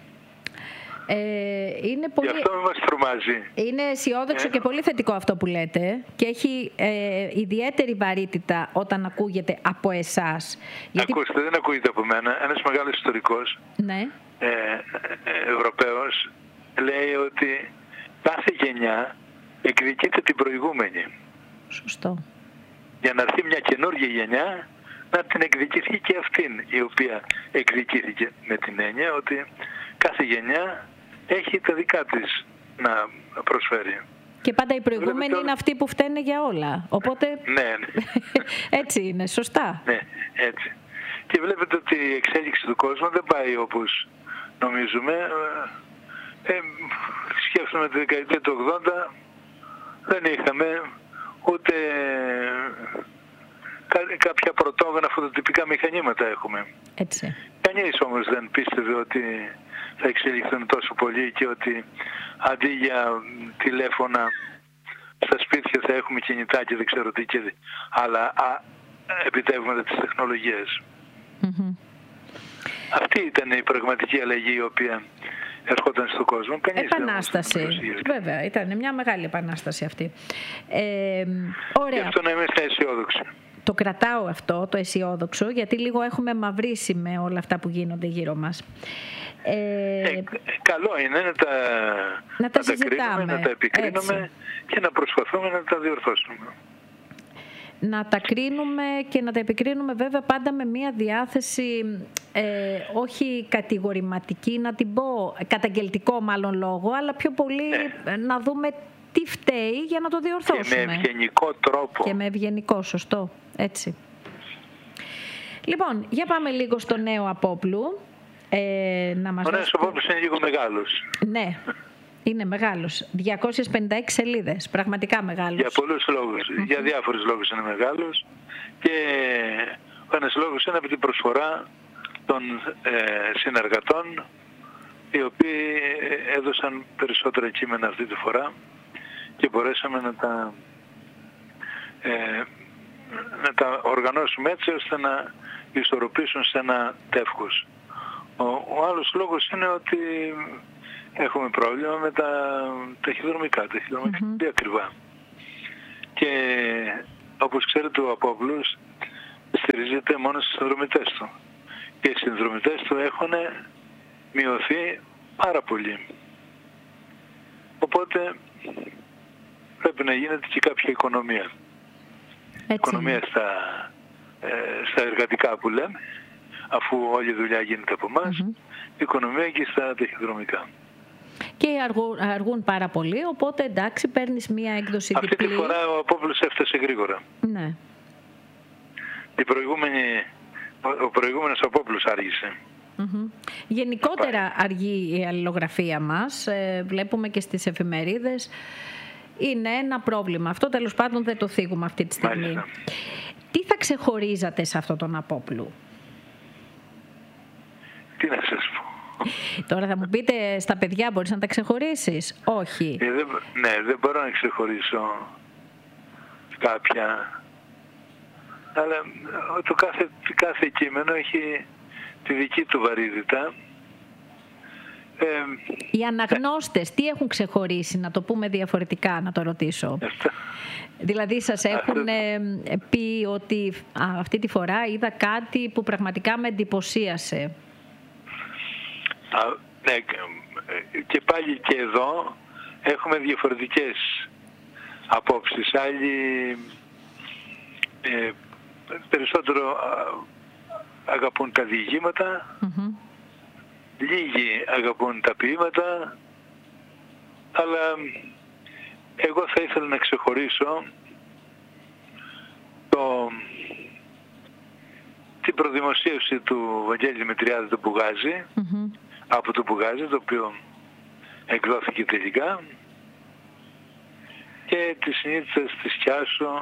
Ε, είναι πολύ... Γι' αυτό μας τρομάζει. Είναι αισιόδοξο ε. και πολύ θετικό αυτό που λέτε και έχει ε, ιδιαίτερη βαρύτητα όταν ακούγεται από εσάς. Γιατί... Ακούστε, δεν ακούγεται από μένα. Ένας μεγάλος ιστορικός, ναι. ε, ε, Ευρωπαίος, λέει ότι κάθε γενιά εκδικείται την προηγούμενη. Σωστό. Για να έρθει μια καινούργια γενιά να την εκδικηθεί και αυτήν, η οποία εκδικήθηκε με την έννοια ότι κάθε γενιά έχει τα δικά της να προσφέρει. Και πάντα οι προηγούμενοι τώρα... είναι αυτοί που φταίνε για όλα. Οπότε ναι, ναι. έτσι είναι, σωστά. Ναι, έτσι. Και βλέπετε ότι η εξέλιξη του κόσμου δεν πάει όπως νομίζουμε. Ε, σκέφτομαι τη δεκαετία του ογδόντα δεν είχαμε ούτε κάποια πρωτόγωνα φωτοτυπικά μηχανήματα έχουμε. Έτσι. Κανείς όμως δεν πίστευε ότι θα εξελιχθούν τόσο πολύ και ότι αντί για τηλέφωνα στα σπίτια θα έχουμε κινητά και δεν ξέρω τι και άλλα α, επιτεύγματα της τεχνολογίας. Mm-hmm. Αυτή ήταν η πραγματική αλλαγή η οποία ερχόταν στον κόσμο. Κανείς επανάσταση. Βέβαια, ήταν μια μεγάλη επανάσταση αυτή. Ε, ωραία. Γι' αυτό να είμαστε αισιόδοξοι. Το κρατάω αυτό, το αισιόδοξο, γιατί λίγο έχουμε μαυρίσει με όλα αυτά που γίνονται γύρω μας. Ε, ε, καλό είναι να τα, να τα, να τα κρίνουμε, να τα επικρίνουμε έτσι. Και να προσπαθούμε να τα διορθώσουμε. Να τα κρίνουμε και να τα επικρίνουμε βέβαια πάντα με μια διάθεση ε, όχι κατηγορηματική, να την πω, καταγγελτικό μάλλον λόγο, αλλά πιο πολύ ναι. να δούμε τι φταίει για να το διορθώσουμε. Και με ευγενικό τρόπο. Και με ευγενικό, σωστό, έτσι. Λοιπόν, για πάμε λίγο στο νέο Απόπλου. Ε, να μας ο νέος Απόπλους είναι λίγο μεγάλος. Ναι, είναι μεγάλος. διακόσιες πενήντα έξι σελίδες, πραγματικά μεγάλος. Για πολλούς λόγους, για διάφορους λόγους είναι μεγάλος. Και ο ένας λόγος είναι από την προσφορά των ε, συνεργατών οι οποίοι έδωσαν περισσότερα κείμενα αυτή τη φορά και μπορέσαμε να τα, ε, να τα οργανώσουμε έτσι ώστε να ισορροπήσουν σε ένα τεύχος. Ο, ο άλλος λόγος είναι ότι έχουμε πρόβλημα με τα ταχυδρομικά, τα ταχυδρομικά είναι mm-hmm. ακριβά. Και όπως ξέρετε ο Απόπουλος στηρίζεται μόνο στους συνδρομητές του. Και οι συνδρομητές του έχουν μειωθεί πάρα πολύ. Οπότε πρέπει να γίνεται και κάποια οικονομία. Έτσι. Οικονομία στα, ε, στα εργατικά που λέμε, αφού όλη η δουλειά γίνεται από εμάς, mm-hmm. οικονομία και στα ταχυδρομικά. Και αργούν, αργούν πάρα πολύ, οπότε εντάξει παίρνεις μία έκδοση αυτή διπλή. Αυτή τη φορά ο Απόπουλος έφτασε γρήγορα. Ναι. Η προηγούμενη, ο προηγούμενος Απόπουλος άργησε. Mm-hmm. Γενικότερα αργεί η αλληλογραφία μας, ε, βλέπουμε και στις εφημερίδες. Είναι ένα πρόβλημα. Αυτό τέλος πάντων δεν το θίγουμε αυτή τη στιγμή. Μάλιστα. Τι θα ξεχωρίζατε σε αυτόν τον Απόπουλο? Τι να σας πω. Τώρα θα μου πείτε στα παιδιά μπορείς να τα ξεχωρίσεις? Όχι. Ε, δεν, ναι, δεν μπορώ να ξεχωρίσω κάποια. Αλλά το κάθε, κάθε κείμενο έχει τη δική του βαρύτητα. Ε, Οι αναγνώστες τι έχουν ξεχωρίσει, να το πούμε διαφορετικά, να το ρωτήσω. Αυτά. Δηλαδή σας έχουν ε, πει ότι α, αυτή τη φορά είδα κάτι που πραγματικά με εντυπωσίασε. Α, ναι, και πάλι και εδώ έχουμε διαφορετικές απόψεις. Άλλοι ε, περισσότερο αγαπούν τα διηγήματα, mm-hmm. λίγοι αγαπούν τα ποίηματα, αλλά εγώ θα ήθελα να ξεχωρίσω το, την προδημοσίευση του Βαγγέλη Δημητριάδη του Μπουγάζη, mm-hmm. από το Μπουγάζη, το οποίο εκδόθηκε τελικά, και τη συνήθειας της Κιάσου,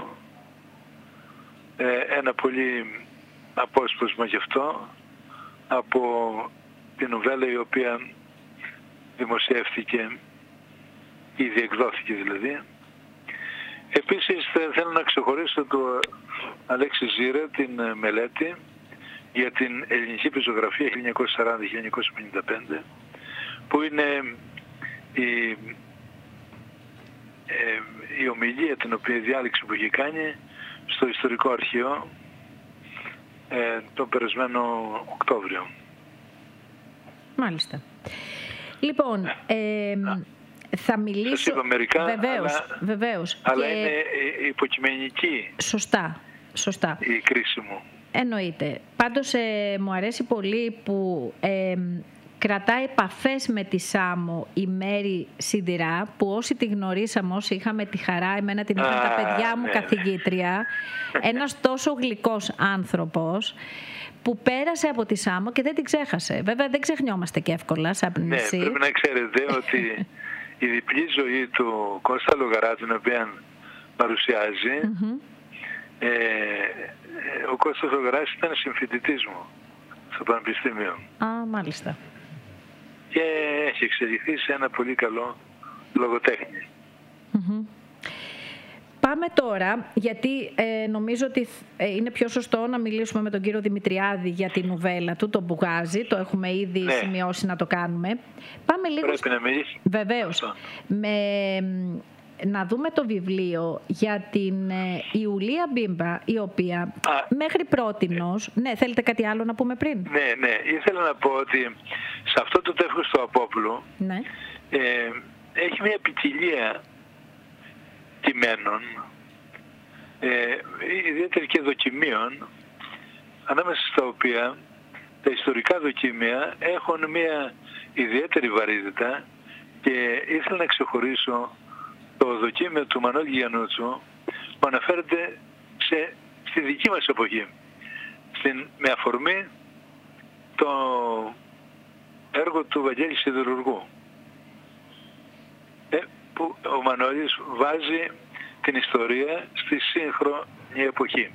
ε, ένα πολύ απόσπασμα γι' αυτό από την νουβέλα η οποία δημοσιεύτηκε, ήδη εκδόθηκε δηλαδή. Επίσης θέλω να ξεχωρίσω το Αλέξη Ζήρα, την μελέτη για την ελληνική πεζογραφία χίλια εννιακόσια σαράντα με χίλια εννιακόσια πενήντα πέντε, που είναι η, ε, η ομιλία την οποία διάλεξη που έχει κάνει στο Ιστορικό Αρχείο ε, τον περασμένο Οκτώβριο. Μάλιστα. Λοιπόν, ε, θα μιλήσω... Σας είπα μερικά, βεβαίως, αλλά, βεβαίως. αλλά και... είναι υποκειμενική. Σωστά, σωστά. Η κρίση μου. Εννοείται. Πάντως ε, μου αρέσει πολύ που ε, κρατάει επαφές με τη Σάμο η Μέρη Σιδηρά, που όσοι τη γνωρίσαμε, όσοι είχαμε τη χαρά, εμένα την είχαν τα παιδιά μου ναι, καθηγήτρια, ένας τόσο γλυκός άνθρωπος, που πέρασε από τη Σάμο και δεν την ξέχασε. Βέβαια δεν ξεχνιόμαστε και εύκολα σαν νησί. Ναι, πρέπει να ξέρετε ότι η διπλή ζωή του Κώστα Λογαρά, την οποία παρουσιάζει, mm-hmm. ε, ο Κώστας Λογαράς ήταν συμφοιτητής μου στο Πανεπιστήμιο. Α, μάλιστα. Και έχει εξελιχθεί σε ένα πολύ καλό λογοτέχνη. Mm-hmm. Πάμε τώρα, γιατί ε, νομίζω ότι ε, είναι πιο σωστό να μιλήσουμε με τον κύριο Δημητριάδη για την νουβέλα του, τον Μπουγάζη. Το έχουμε ήδη ναι. σημειώσει να το κάνουμε. Πάμε λίγο... Πρέπει να μιλήσει. Βεβαίως. Με, να δούμε το βιβλίο για την ε, Ιουλία Μπίμπα, η οποία Α, μέχρι πρότινος... Ναι. ναι, θέλετε κάτι άλλο να πούμε πριν? Ναι, ναι. Ήθελα να πω ότι σε αυτό το τεύχος του Απόπουλου ναι. ε, έχει μια ποικιλία κειμένων, ε, ιδιαίτερα και δοκιμίων, ανάμεσα στα οποία τα ιστορικά δοκίμια έχουν μια ιδιαίτερη βαρύτητα, και ήθελα να ξεχωρίσω το δοκίμιο του Μανώλη Γιαννούτσου που αναφέρεται σε, στη δική μας εποχή, στην, με αφορμή το έργο του Βαγγέλη Σιδηρουργού, ε, που ο Μανώλης βάζει την ιστορία στη σύγχρονη εποχή.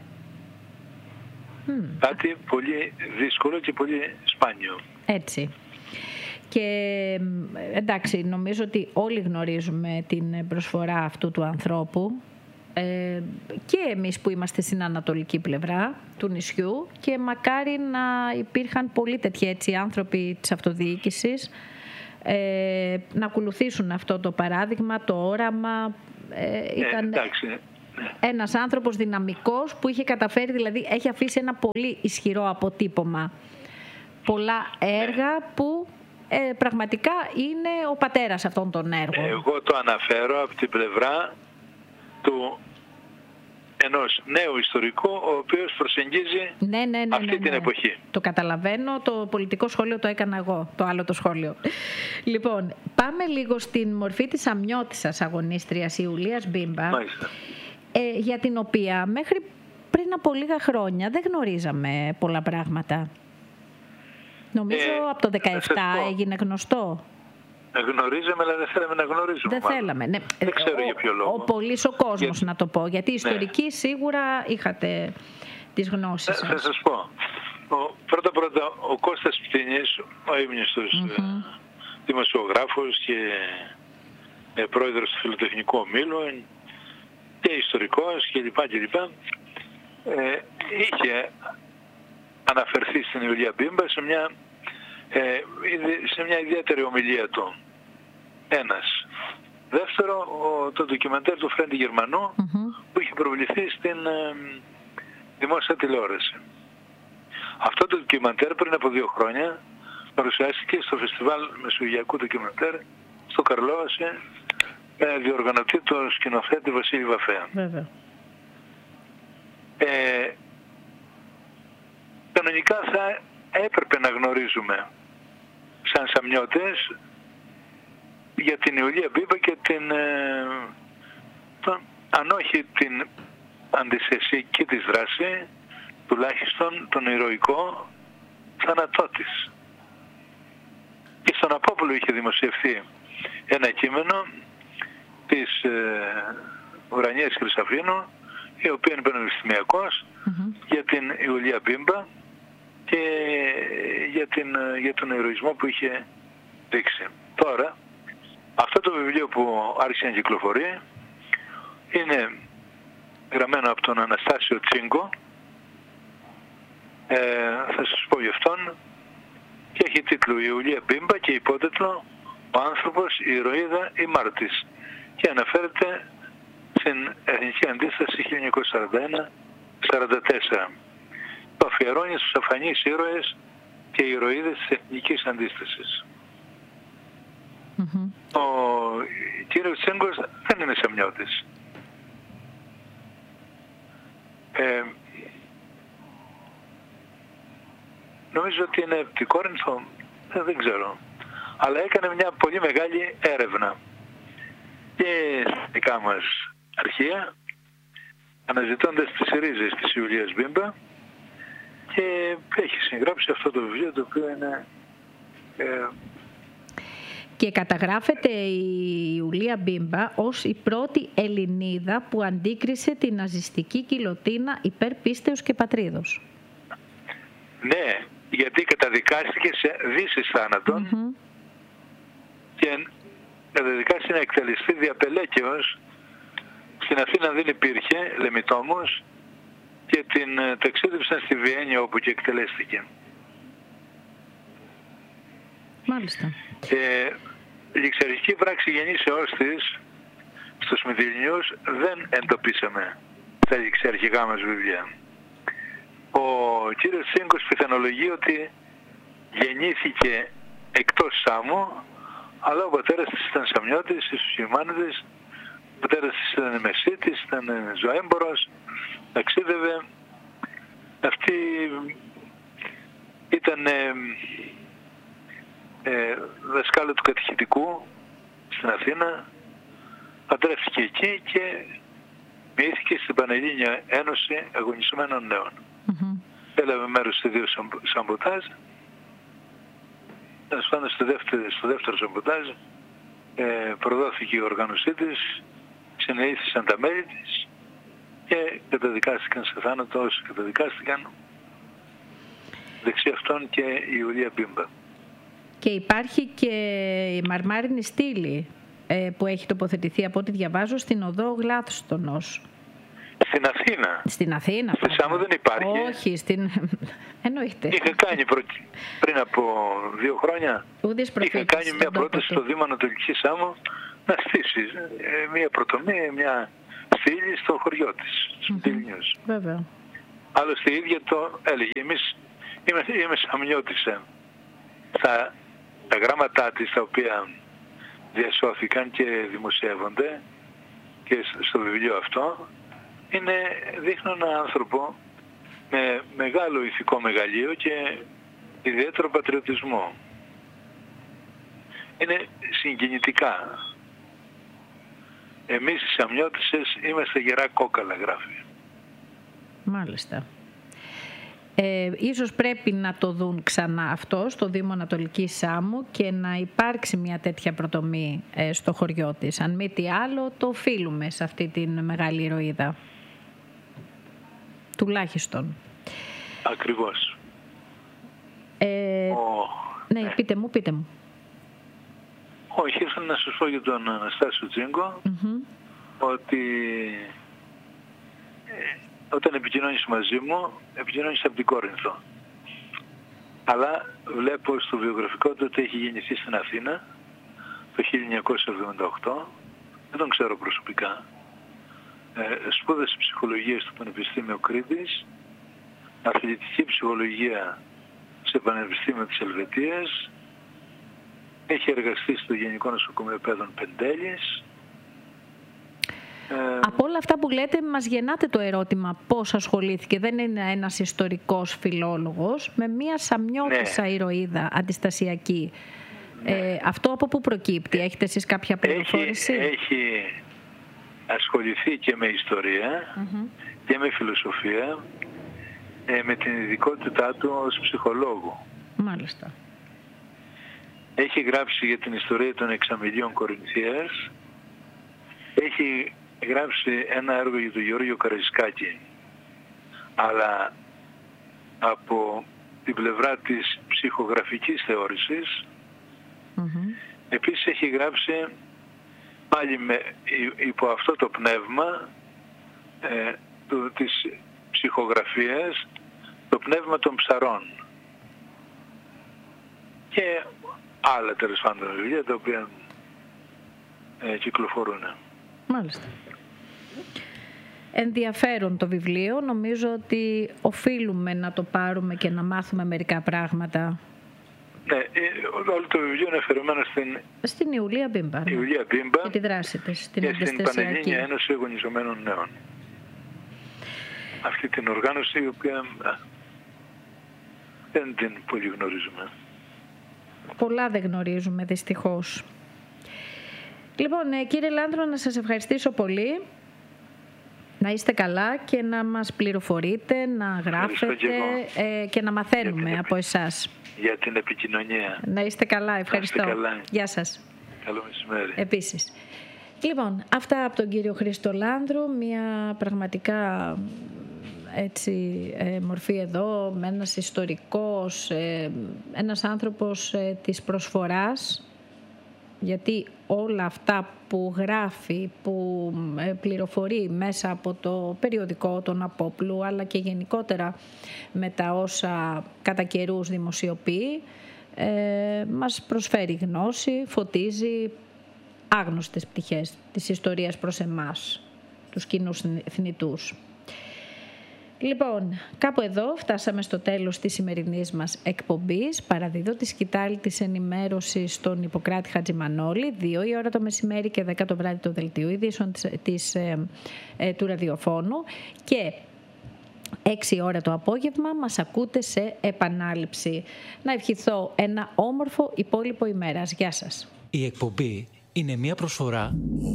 Mm. Κάτι πολύ δύσκολο και πολύ σπάνιο. Έτσι. Και εντάξει, νομίζω ότι όλοι γνωρίζουμε την προσφορά αυτού του ανθρώπου, ε, και εμείς που είμαστε στην ανατολική πλευρά του νησιού, και μακάρι να υπήρχαν πολλοί τέτοιοι έτσι άνθρωποι της αυτοδιοίκησης, ε, να ακολουθήσουν αυτό το παράδειγμα, το όραμα. Ε, ήταν ε, εντάξει. ένας άνθρωπος δυναμικός που είχε καταφέρει, δηλαδή έχει αφήσει ένα πολύ ισχυρό αποτύπωμα. Πολλά έργα που ε, πραγματικά είναι ο πατέρας αυτών των έργων. Εγώ το αναφέρω από την πλευρά του ενός νέου ιστορικού, ο οποίος προσεγγίζει ναι, ναι, ναι, αυτή ναι, ναι. την εποχή. Το καταλαβαίνω, το πολιτικό σχόλιο το έκανα εγώ, το άλλο το σχόλιο. Λοιπόν, πάμε λίγο στην μορφή της αμνιώτισσας αγωνίστριας Ιουλίας Μπίμπα, ε, για την οποία μέχρι πριν από λίγα χρόνια δεν γνωρίζαμε πολλά πράγματα. Νομίζω ε, από το δεκαεπτά έγινε γνωστό. Γνωρίζαμε, αλλά δεν θέλαμε να γνωρίζουμε. Δεν μάλλον. θέλαμε, ναι. Δεν ξέρω ο, για ποιο λόγο. Ο πολύς ο κόσμος, για... να το πω. Γιατί οι ιστορικοί ναι. σίγουρα είχατε τις γνώσεις σας. Θα, θα σας πω. Πρώτα πρώτα ο Κώστας Πτηνής, ο ύμνηστος mm-hmm. δημοσιογράφος και ε, πρόεδρος του Φιλοτεχνικού Ομίλου και ιστορικός κλπ. κλπ. Ε, είχε αναφερθεί στην Ιουλία Μπίμπα σε μια, ε, σε μια ιδιαίτερη ομιλία του. Ένας. Δεύτερο, ο, το ντοκιμαντέρ του Φρέντι Γερμανού mm-hmm. που είχε προβληθεί στην ε, δημόσια τηλεόραση. Αυτό το ντοκιμαντέρ πριν από δύο χρόνια παρουσιάστηκε στο Φεστιβάλ Μεσογειακού Ντοκιμαντέρ στο Καρλόαση με διοργανωτή το σκηνοθέτη Βασίλη Βαφέα. Βέβαια. Ε, κανονικά θα έπρεπε να γνωρίζουμε σαν σαμιώτες για την Ιουλία Μπίμπα και την, ε, τον, αν όχι την αντισεσική της δράση, τουλάχιστον τον ηρωικό θάνατό της. Και στον Απόπουλο είχε δημοσιευθεί ένα κείμενο της ε, Ουρανίας Χρυσαφήνου, η οποία είναι πανεπιστημιακός, mm-hmm. για την Ιουλία Μπίμπα και για, την, για τον ηρωισμό που είχε δείξει. Τώρα, αυτό το βιβλίο που άρχισε να κυκλοφορεί είναι γραμμένο από τον Αναστάσιο Τσίγκο, ε, θα σας πω γι' αυτόν, και έχει τίτλο «Η Ιουλία Μπίμπα» και υπότιτλο «Ο άνθρωπος, η ηρωίδα, η μάρτης», και αναφέρεται στην Εθνική Αντίσταση χίλια εννιακόσια σαράντα ένα σαράντα τέσσερα. Το αφιερώνει στους αφανείς ήρωες και ηρωίδες της Εθνικής Αντίστασης. Mm-hmm. Ο κύριος Τσίγκος δεν είναι σαμιώτης. Ε, νομίζω ότι είναι από την Κόρινθο, ε, δεν ξέρω. Αλλά έκανε μια πολύ μεγάλη έρευνα και στα δικά μας αρχεία, αναζητώντας τις ρίζες της Ιουλίας Μπίμπα, και έχει συγγράψει αυτό το βιβλίο, το οποίο είναι... Ε, και καταγράφεται η Ιουλία Μπίμπα ως η πρώτη Ελληνίδα που αντίκρισε την ναζιστική κοιλωτίνα υπέρ πίστεως και πατρίδος. Ναι, γιατί καταδικάστηκε σε δύσεις θάνατον mm-hmm. και καταδικάστηκε να εκτελεστεί διαπελέκεως. Στην Αθήνα δεν υπήρχε λεμιτόμος και την ταξίδεψαν στη Βιέννη, όπου και εκτελέστηκε. Μάλιστα. Ε, η ληξιαρχική πράξη γεννήσεώς της στους Μυθυλινιούς δεν εντοπίσαμε στα ληξιαρχικά μας βιβλία. Ο κύριος Τσίγκος πιθανολογεί ότι γεννήθηκε εκτός Σάμου, αλλά ο πατέρας της ήταν Σαμιώτης, οι Σουσιμάνιδες, ο πατέρας της ήταν Μεσίτης, ήταν ζωέμπορος, ταξίδευε. Αυτή ήταν ε, ε, δασκάλο του κατηχητικού στην Αθήνα, παντρεύτηκε εκεί και μοιήθηκε στην Πανελλήνια Ένωση Αγωνισμένων Νέων. Mm-hmm. Έλαβε μέρος σε δύο σαμποτάζ. Πάνω στο δεύτερο, στο δεύτερο σαμποτάζ ε, προδόθηκε η οργάνωσή της, συνελήφθησαν τα μέλη της και καταδικάστηκαν σε θάνατο όσοι καταδικάστηκαν, δεξί αυτών και η Ιουλία Μπίμπα. Και υπάρχει και η μαρμάρινη στήλη ε, που έχει τοποθετηθεί από ό,τι διαβάζω στην οδό Γλάθστονος. Στην Αθήνα. Στην Αθήνα. Στη Σάμο δεν υπάρχει. Όχι, στην... εννοείται. Είχα κάνει προ... πριν από δύο χρόνια. Ούδης είχα κάνει μια πρόταση στο Δήμο Ανατολική Σάμο να στήσει ε, μια πρωτομία, μια στήλη στο χωριό της, mm-hmm. Βέβαια. Άλλωστε η ίδια το έλεγε. Εμείς είμαι, είμαι Σαμιώτης. Ε. Στα τα γράμματά της τα οποία διασώθηκαν και δημοσιεύονται και στο βιβλίο αυτό είναι, δείχνουν έναν άνθρωπο με μεγάλο ηθικό μεγαλείο και ιδιαίτερο πατριωτισμό. Είναι συγκινητικά. Εμείς οι Σαμιώτισσες είμαστε γερά κόκαλα, γράφει. Μάλιστα. Ε, ίσως πρέπει να το δουν ξανά αυτό στο Δήμο Ανατολικής Σάμου και να υπάρξει μια τέτοια πρωτομή ε, στο χωριό της. Αν μη τι άλλο, το οφείλουμε σε αυτή την μεγάλη ηρωίδα. Τουλάχιστον. Ακριβώς. Ε, Ο... ναι, ναι, πείτε μου, πείτε μου. Όχι, ήθελα να σας πω για τον Αναστάσιο Τζίγκο mm-hmm. ότι ε, όταν επικοινωνείς μαζί μου, επικοινωνείς από την Κόρινθο. Αλλά βλέπω στο βιογραφικό του ότι έχει γεννηθεί στην Αθήνα το χίλια εννιακόσια εβδομήντα οκτώ. Δεν τον ξέρω προσωπικά. Ε, σπούδασε ψυχολογία στο Πανεπιστήμιο Κρήτης, αθλητική ψυχολογία σε Πανεπιστήμιο της Ελβετίας, έχει εργαστεί στο Γενικό Νοσοκομείο Παιδών Πεντέλης. Ε... Από όλα αυτά που λέτε μας γεννάτε το ερώτημα πώς ασχολήθηκε. Δεν είναι ένας ιστορικός φιλόλογος με μια Σαμιώτισσα ναι. ηρωίδα αντιστασιακή. Ναι. Ε, αυτό από πού προκύπτει? Έχετε εσείς κάποια πληροφόρηση? Έχει, έχει ασχοληθεί και με ιστορία mm-hmm. και με φιλοσοφία ε, με την ειδικότητά του ως ψυχολόγου. Μάλιστα. Έχει γράψει για την ιστορία των εξαμηλίων Κορινθίας. Έχει γράψει ένα έργο για τον Γεώργιο Καραϊσκάκη, αλλά από την πλευρά της ψυχογραφικής θεώρησης. Mm-hmm. Επίσης έχει γράψει πάλι με, υπό αυτό το πνεύμα ε, του, της ψυχογραφίας, το πνεύμα των ψαρών. Και άλλα τέλος πάντων βιβλία τα οποία ε, κυκλοφορούν. Μάλιστα. Ενδιαφέρον το βιβλίο. Νομίζω ότι οφείλουμε να το πάρουμε και να μάθουμε μερικά πράγματα. Ναι, όλο το βιβλίο είναι αφιερωμένο στην, στην Ιουλία Μπίμπα, ναι. Ιουλία Μπίμπα και τη δράση της, στην και στην Πανελλήνια Ένωση Αγωνιζομένων Νέων. Αυτή την οργάνωση η οποία α, δεν την πολύ γνωρίζουμε. Πολλά δεν γνωρίζουμε δυστυχώς. Λοιπόν, κύριε Λάνδρο, να σας ευχαριστήσω πολύ. Να είστε καλά και να μας πληροφορείτε, να γράφετε και, ε, και να μαθαίνουμε από εσάς. Για την επικοινωνία. Να είστε καλά, ευχαριστώ. Καλά. Γεια σας. Καλό μεσημέρι. Επίσης. Λοιπόν, αυτά από τον κύριο Χρήστο Λάνδρο, μια πραγματικά έτσι, ε, μορφή εδώ, με ένας ιστορικός, ε, ένας άνθρωπος ε, της προσφοράς, γιατί όλα αυτά που γράφει, που πληροφορεί μέσα από το περιοδικό των Απόπλου, αλλά και γενικότερα με τα όσα κατά καιρούς δημοσιοποιεί, ε, μας προσφέρει γνώση, φωτίζει άγνωστες πτυχές της ιστορίας προς εμάς, τους κοινούς θνητούς. Λοιπόν, κάπου εδώ φτάσαμε στο τέλος της σημερινής μας εκπομπής. Παραδίδω τη σκητάλη της ενημέρωσης στον Ιπποκράτη Χατζημανόλη, δύο η ώρα το μεσημέρι και δέκα το βράδυ το δελτίο ειδήσεων της, της, ε, ε, του ραδιοφώνου και έξι η ώρα το απόγευμα μας ακούτε σε επανάληψη. Να ευχηθώ ένα όμορφο υπόλοιπο ημέρας. Γεια σας. Η εκπομπή είναι μια προσφορά...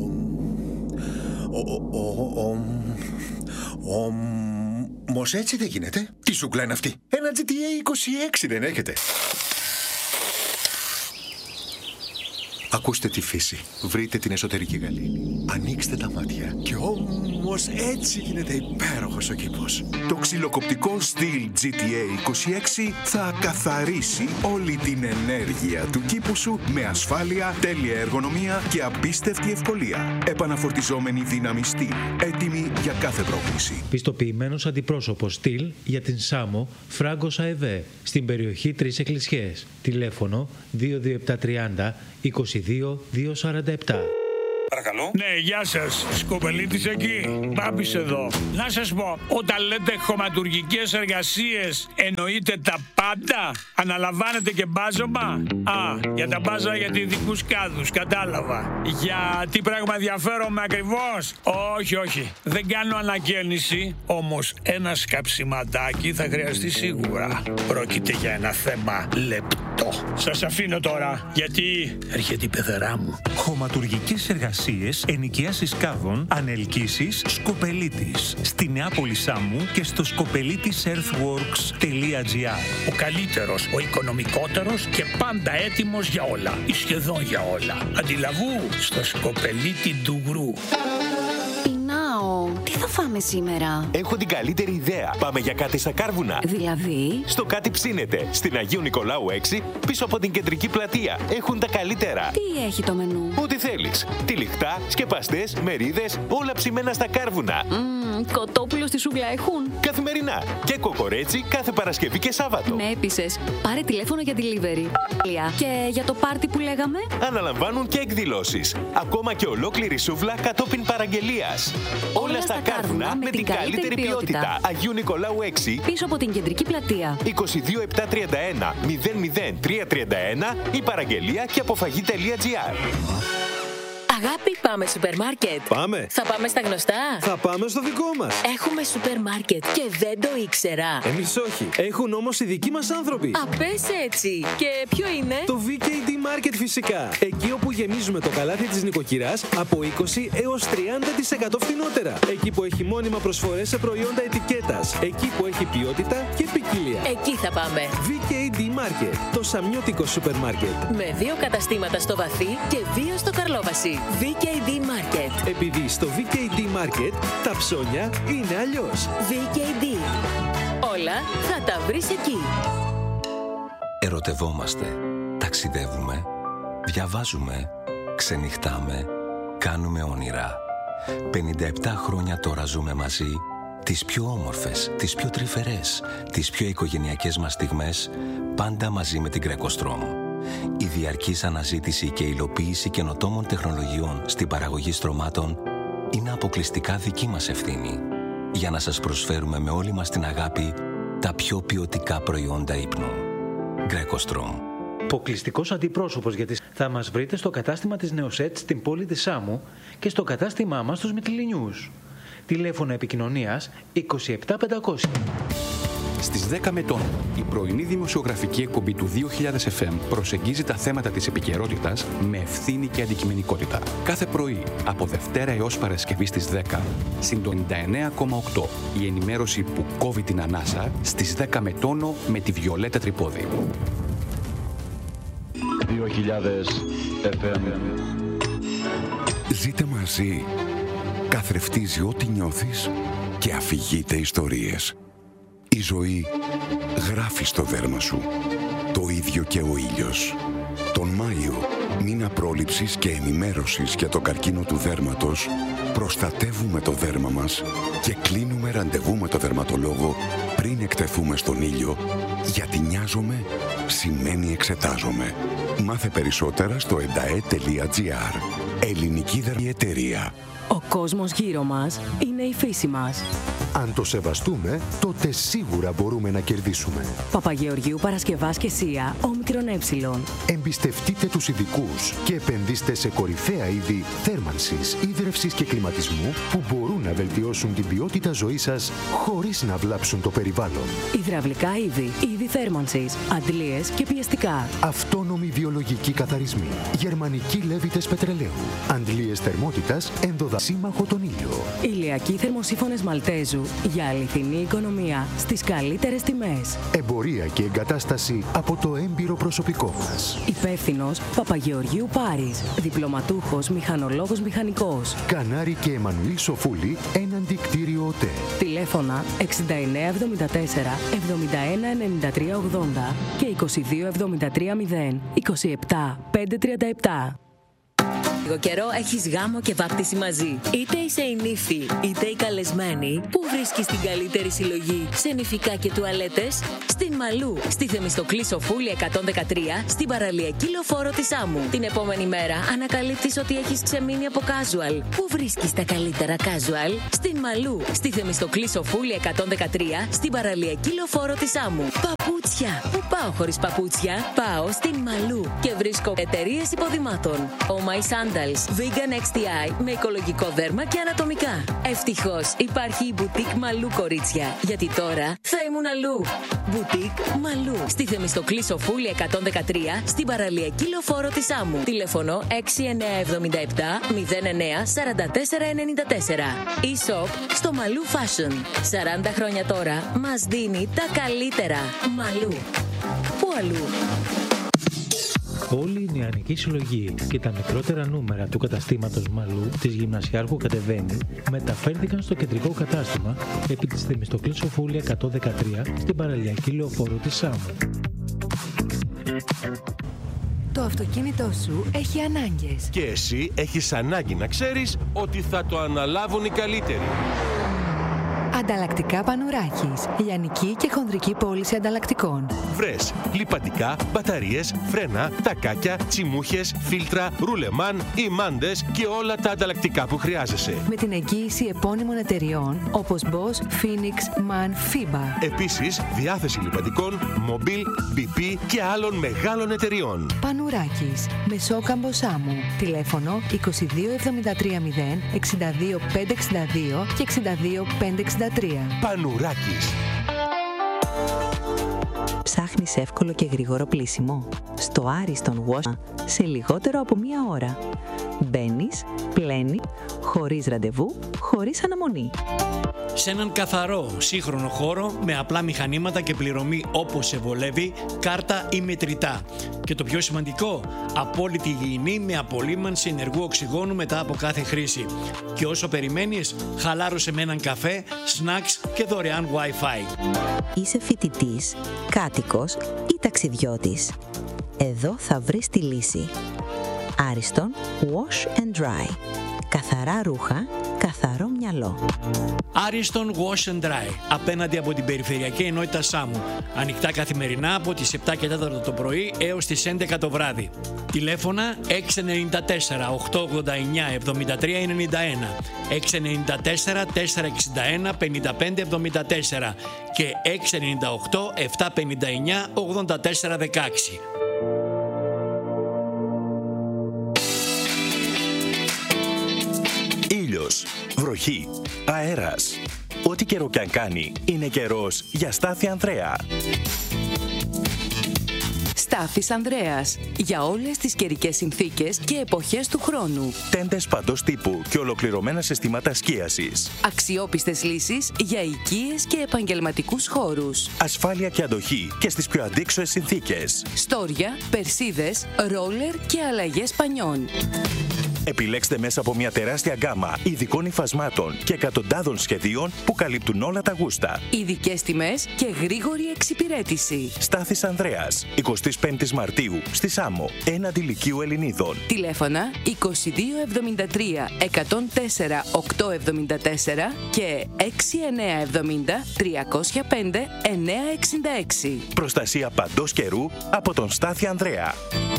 Όμως έτσι δεν γίνεται. Τι σούκλα είναι αυτή? Ένα τζι τι έι είκοσι έξι δεν έχετε? Ακούστε τη φύση. Βρείτε την εσωτερική γαλήνη. Ανοίξτε τα μάτια. Και όμως έτσι γίνεται υπέροχος ο κήπος. Το ξυλοκοπτικό στυλ τζι τι έι είκοσι έξι θα καθαρίσει όλη την ενέργεια του κήπου σου με ασφάλεια, τέλεια εργονομία και απίστευτη ευκολία. Επαναφορτιζόμενη δύναμη στυλ. Έτοιμη για κάθε πρόκληση. Πιστοποιημένος αντιπρόσωπος στυλ για την Σάμο Φράγκος ΑΕΒ στην περιοχή Τρεις Εκκλησιές. Τηλέφωνο δύο δύο επτά τριάντα είκοσι δύο διακόσια σαράντα επτά. Παρακαλώ. Ναι, γεια σας. Σκοπελίτης εκεί. Μπάμπης εδώ. Να σας πω, όταν λέτε χωματουργικές εργασίες, εννοείτε τα πάντα? Αναλαμβάνετε και μπάζωμα? Α, για τα μπάζα για ειδικούς κάδους, κατάλαβα. Για τι πράγμα ενδιαφέρομαι ακριβώς? Όχι, όχι. Δεν κάνω ανακαίνιση, όμως ένα σκαψιματάκι θα χρειαστεί σίγουρα. Πρόκειται για ένα θέμα λεπτό. Σας αφήνω τώρα, γιατί έρχεται η πεθερά μου. Χωματουργικές εργασίες, ενοικιάσεις κάδων, ανελκύσεις, Σκοπελίτης. Στη Νεάπολη Σάμου και στο σκοπελίτης earthworks τελεία τζι άρ. Ο καλύτερος, ο οικονομικότερος και πάντα έτοιμος για όλα. Ή σχεδόν για όλα. Αντιλαβού στο Σκοπελίτη Ντουγρού. Τι θα φάμε σήμερα? Έχω την καλύτερη ιδέα. Πάμε για κάτι στα Κάρβουνα. Δηλαδή? Στο κάτι ψήνεται. Στην Αγίου Νικολάου έξι, πίσω από την κεντρική πλατεία. Έχουν τα καλύτερα. Τι έχει το μενού? Ό,τι θέλεις. Τυλιχτά, σκεπαστές, μερίδες, όλα ψημένα στα Κάρβουνα. Mm, κοτόπουλο στη σούβλα έχουν? Καθημερινά. Και κοκορέτσι κάθε Παρασκευή και Σάββατο. Με έπεισες. Πάρε τηλέφωνο για delivery. Και για το πάρτι που λέγαμε? Αναλαμβάνουν και εκδηλώσεις. Ακόμα και ολόκληρη σούβλα κατόπιν παραγγελίας. Όλα στα Κάρβουνα με την καλύτερη ποιότητα. Αγίου Νικολάου έξι, πίσω από την κεντρική πλατεία. είκοσι δύο επτά τριάντα ένα μηδέν μηδέν τρία τριάντα ένα ή παραγγελία και αποφαγή τελεία τζι άρ. Αγάπη, πάμε σούπερ μάρκετ. Πάμε. Θα πάμε στα γνωστά. Θα πάμε στο δικό μας. Έχουμε σούπερ μάρκετ και δεν το ήξερα. Εμείς όχι. Έχουν όμως οι δικοί μας άνθρωποι. Α, πες έτσι. Και ποιο είναι? Το βι κέι ντι Market φυσικά. Εκεί όπου γεμίζουμε το καλάθι της νοικοκυράς από είκοσι έως τριάντα τοις εκατό φθηνότερα. Εκεί που έχει μόνιμα προσφορές σε προϊόντα ετικέτας. Εκεί που έχει ποιότητα και ποικιλία. Εκεί θα πάμε. βι κέι ντι Market. Το σαμιώτικο σούπερ μάρκετ. Με δύο καταστήματα στο Βαθύ και δύο στο Καρλόβαση. βι κέι ντι Market. Επειδή στο βι κέι ντι Market τα ψώνια είναι αλλιώς. βι κέι ντι. Όλα θα τα βρεις εκεί. Ερωτευόμαστε, ταξιδεύουμε, διαβάζουμε, ξενυχτάμε, κάνουμε όνειρα. πενήντα επτά χρόνια τώρα ζούμε μαζί τις πιο όμορφες, τις πιο τρυφερές, τις πιο οικογενειακές μας στιγμές, πάντα μαζί με την GrecoStrom. Η διαρκής αναζήτηση και υλοποίηση καινοτόμων τεχνολογιών στην παραγωγή στρωμάτων είναι αποκλειστικά δική μας ευθύνη, για να σας προσφέρουμε με όλη μας την αγάπη τα πιο ποιοτικά προϊόντα ύπνου. GrecoStrom. Αποκλειστικός αντιπρόσωπος, γιατί θα μας βρείτε στο κατάστημα της Νεοσέτ στην πόλη της Σάμου και στο κατάστημά μας στους Μυτιληνιούς. Τηλέφωνο επικοινωνίας είκοσι επτά πεντακόσια. Στις δέκα Μετών, η πρωινή δημοσιογραφική εκπομπή του δύο χιλιάδες εφ εμ προσεγγίζει τα θέματα της επικαιρότητας με ευθύνη και αντικειμενικότητα. Κάθε πρωί, από Δευτέρα έως Παρασκευή στις δέκα, στην ενενήντα εννέα κόμμα οκτώ, η ενημέρωση που κόβει την ανάσα στις δέκα με τόνο με τη Βιολέτα Τρυπόδη. δύο χιλιάδες εφ εμ. Ζείτε μαζί. Καθρεφτίζει ό,τι νιώθεις και αφηγείται ιστορίες. Η ζωή γράφει στο δέρμα σου. Το ίδιο και ο ήλιος. Τον Μάιο, μήνα πρόληψης και ενημέρωσης για τον καρκίνο του δέρματος, προστατεύουμε το δέρμα μας και κλείνουμε ραντεβού με το δερματολόγο πριν εκτεθούμε στον ήλιο, γιατί νοιάζομαι σημαίνει εξετάζομαι. Μάθε περισσότερα στο εντα ε τελεία τζι άρ. Ελληνική Δερματική Εταιρεία. Ο κόσμος γύρω μας είναι η φύση μας. Αν το σεβαστούμε, τότε σίγουρα μπορούμε να κερδίσουμε. Παπαγεωργίου Παρασκευάς και Σία, όμικρον ε. Εμπιστευτείτε τους ειδικούς και επενδύστε σε κορυφαία είδη θέρμανσης, ίδρευσης και κλιματισμού που μπορούν να βελτιώσουν την ποιότητα ζωής σας χωρίς να βλάψουν το περιβάλλον. Υδραυλικά είδη, είδη θέρμανσης, αντλίες και πιεστικά. Αυτόνομοι βιολογικοί καθαρισμοί. Γερμανικοί λέβητες πετρελαίου. Αντλίες θερμότητας, ενδοδασίμαχο τον ήλιο. Ηλιακοί θερμοσύφωνες Μαλτέζου σου για αληθινή οικονομία στις καλύτερες τιμές. Εμπορία και εγκατάσταση από το έμπειρο προσωπικό μας. Υπεύθυνος Παπαγεωργίου Πάρης. Διπλωματούχος μηχανολόγος μηχανικός. Κανάρη και Εμμανουήλ Σοφούλη, έναντι κτίριο ΟΤΕ. Τηλέφωνα εξήντα εννέα εβδομήντα τέσσερα εβδομήντα ένα ενενήντα τρία ογδόντα και είκοσι δύο εβδομήντα τρία μηδέν είκοσι επτά πεντακόσια τριάντα επτά. Λίγο καιρό έχεις γάμο και βάπτιση μαζί. Είτε είσαι η νύφη, είτε η καλεσμένη, που βρίσκεις την καλύτερη συλλογή σε νηφικά και τουαλέτες? Στην Μαλού, στη Θεμιστοκλή Σοφούλη εκατόν δεκατρία, στην παραλιακή λεωφόρο της Άμμου. Την επόμενη μέρα ανακαλύπτεις ότι έχεις ξεμείνει από casual. Πού βρίσκεις τα καλύτερα casual? Στην Μαλού, στη Θεμιστοκλή Σοφούλη εκατόν δεκατρία, στην παραλιακή λεωφόρο της Άμμου. Παπούτσια! Πού πάω χωρίς παπούτσια? Πάω στην Μαλού και βρίσκω εταιρείες υποδημάτων. Oh My Sandals, Vegan εξ τι άι με οικολογικό δέρμα και ανατομικά. Ευτυχώς υπάρχει η Boutique Μαλού, κορίτσια, γιατί τώρα θα ήμουν αλλού. Boutique Μαλού, στη Θεμιστοκλή Σοφούλη εκατόν δεκατρία, στην παραλιακή λεωφόρο της Άμμου. Τηλέφωνο έξι εννέα εβδομήντα επτά μηδέν εννέα σαράντα τέσσερα ενενήντα τέσσερα. E-shop στο Μαλού Fashion. σαράντα χρόνια τώρα μας δίνει τα καλύτερα. Μαλού. Πού αλλού? Όλη η νεανική συλλογή και τα μικρότερα νούμερα του καταστήματος Μαλού της Γυμνασιάρχου Κατεβαίνει μεταφέρθηκαν στο κεντρικό κατάστημα επί της Θεμιστοκλής Σοφούλη εκατόν δεκατρία στην παραλιακή λεωφόρο της Άμμου. Το αυτοκίνητό σου έχει ανάγκες. Και εσύ έχεις ανάγκη να ξέρεις ότι θα το αναλάβουν οι καλύτεροι. Ανταλλακτικά Πανουράκης. Λιανική και χονδρική πώληση ανταλλακτικών. Βρες λιπαντικά, μπαταρίες, φρένα, τακάκια, τσιμούχες, φίλτρα, ρουλεμάν, ημάντες και όλα τα ανταλλακτικά που χρειάζεσαι. Με την εγγύηση επώνυμων εταιριών όπως Bosch, Phoenix, MAN, FIBA. Επίσης, διάθεση λιπαντικών, Mobil, μπι πι και άλλων μεγάλων εταιριών. Πανουράκης. Μεσόκαμπο Άμμου. Τηλέφωνο είκοσι δύο εβδομήντα τρία μηδέν εξήντα δύο πεντακόσια εξήντα δύο και εξήντα δύο πεντακόσια εξήντα τρία. Πανουράκης. Ψάχνεις εύκολο και γρήγορο πλύσιμο? Στο Ariston Wash σε λιγότερο από μία ώρα. Μπαίνεις, πλένει, χωρίς ραντεβού, χωρίς αναμονή. Σε έναν καθαρό, σύγχρονο χώρο με απλά μηχανήματα και πληρωμή όπως σε βολεύει, κάρτα ή μετρητά. Και το πιο σημαντικό, απόλυτη υγιεινή με απολύμανση ενεργού οξυγόνου μετά από κάθε χρήση. Και όσο περιμένεις, χαλάρωσε με έναν καφέ, snacks και δωρεάν Wi-Fi. Είσαι φοιτητής, κάτοικος ή ταξιδιώτης? Εδώ θα βρεις τη λύση. Ariston Wash and Dry. Καθαρά ρούχα, καθαρό μυαλό. Ariston Wash and Dry, απέναντι από την Περιφερειακή Ενότητα Σάμμου. Ανοιχτά καθημερινά από τις επτά και τέσσερα το πρωί έως τις έντεκα το βράδυ. Τηλέφωνα έξι εννέα τέσσερα οκτώ ογδόντα εννέα εβδομήντα τρία ενενήντα ένα, έξι εννέα τέσσερα τέσσερα εξήντα ένα πενήντα πέντε εβδομήντα τέσσερα και έξι εννέα οκτώ επτά πενήντα εννέα ογδόντα τέσσερα δεκαέξι. Ήλιος, βροχή, αέρας. Ό,τι καιρό κι αν κάνει, είναι καιρός για Στάθη Ανδρέα. Στάθης Ανδρέας. Για όλες τις καιρικές συνθήκες και εποχές του χρόνου. Τέντες παντός τύπου και ολοκληρωμένα συστήματα σκίασης. Αξιόπιστες λύσεις για οικίες και επαγγελματικούς χώρους. Ασφάλεια και αντοχή και στις πιο αντίξωες συνθήκες. Στόρια, περσίδες, ρόλερ και αλλαγές πανιών. Επιλέξτε μέσα από μια τεράστια γκάμα ειδικών υφασμάτων και εκατοντάδων σχεδίων που καλύπτουν όλα τα γούστα. Ειδικές τιμές και γρήγορη εξυπηρέτηση. Στάθης Ανδρέας, εικοστή πέμπτη Μαρτίου, στη Σάμμο, έναντι Λυκείου Ελληνίδων. Τηλέφωνα είκοσι δύο εβδομήντα τρία εκατόν τέσσερα οκτακόσια εβδομήντα τέσσερα και έξι εννέα εβδομήντα τριακόσια πέντε εννιακόσια εξήντα έξι. Προστασία παντός καιρού από τον Στάθη Ανδρέα.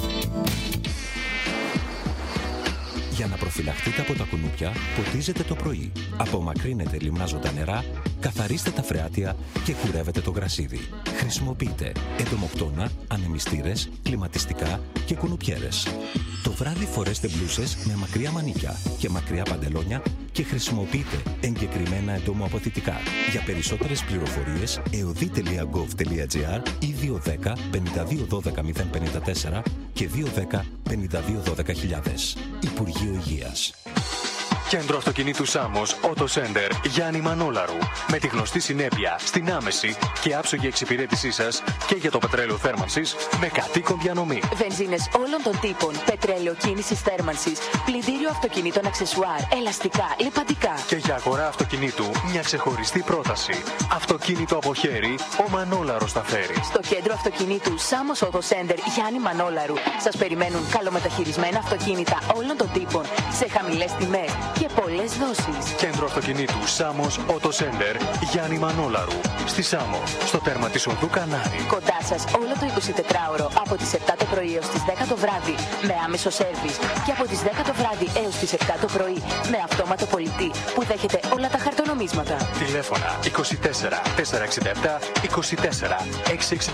Για να προφυλαχτείτε από τα κουνούπια, ποτίζετε το πρωί. Απομακρύνετε λιμνάζοντα νερά, καθαρίστε τα φρεάτια και κουρεύετε το γρασίδι. Χρησιμοποιείτε εντομοκτώνα, ανεμιστήρες, κλιματιστικά και κουνουπιέρες. Το βράδυ φορέστε μπλούσες με μακριά μανίκια και μακριά παντελόνια και χρησιμοποιείτε εγκεκριμένα εντομοαποθητικά. Για περισσότερες πληροφορίες, εωδή τελεία γκοβ τελεία τζι άρ ή δύο ένα μηδέν πέντε δύο ένα δύο μηδέν πέντε τέσσερα και δύο ένα μηδέν πέντε δύο ένα δύο χιλιάδες. Υπουργείο Υγείας. Κέντρο αυτοκινήτου Σάμος Auto Center Γιάννη Μανόλαρου. Με τη γνωστή συνέπεια στην άμεση και άψογη εξυπηρέτησή σας και για το πετρέλαιο θέρμανσης με κατοίκον διανομή. Βενζίνες όλων των τύπων, πετρέλαιο κίνησης θέρμανσης, πλυντήριο αυτοκινήτων αξεσουάρ, ελαστικά, λιπαντικά. Και για αγορά αυτοκινήτου μια ξεχωριστή πρόταση. Αυτοκίνητο από χέρι, ο Μανόλαρος τα φέρει. Στο κέντρο αυτοκινήτου Σάμος Auto Center Γιάννη Μανόλαρου σας περιμένουν καλομεταχειρισμένα αυτοκίνητα όλων των τύπων σε χαμηλές τιμές και πολλές δόσεις. Κέντρο αυτοκινήτου Σάμος Auto Center Γιάννη Μανόλαρου. Στη Σάμο, στο τέρμα της οδού Κανάρη. Κοντά σας όλο το εικοσιτετράωρο από τις επτά το πρωί έως τις δέκα το βράδυ με άμεσο σέρβις και από τις δέκα το βράδυ έως τις επτά το πρωί με αυτόματο πολιτή που δέχεται όλα τα χαρτονομίσματα. Τηλέφωνα είκοσι τέσσερα τετρακόσια εξήντα επτά είκοσι τέσσερα εξακόσια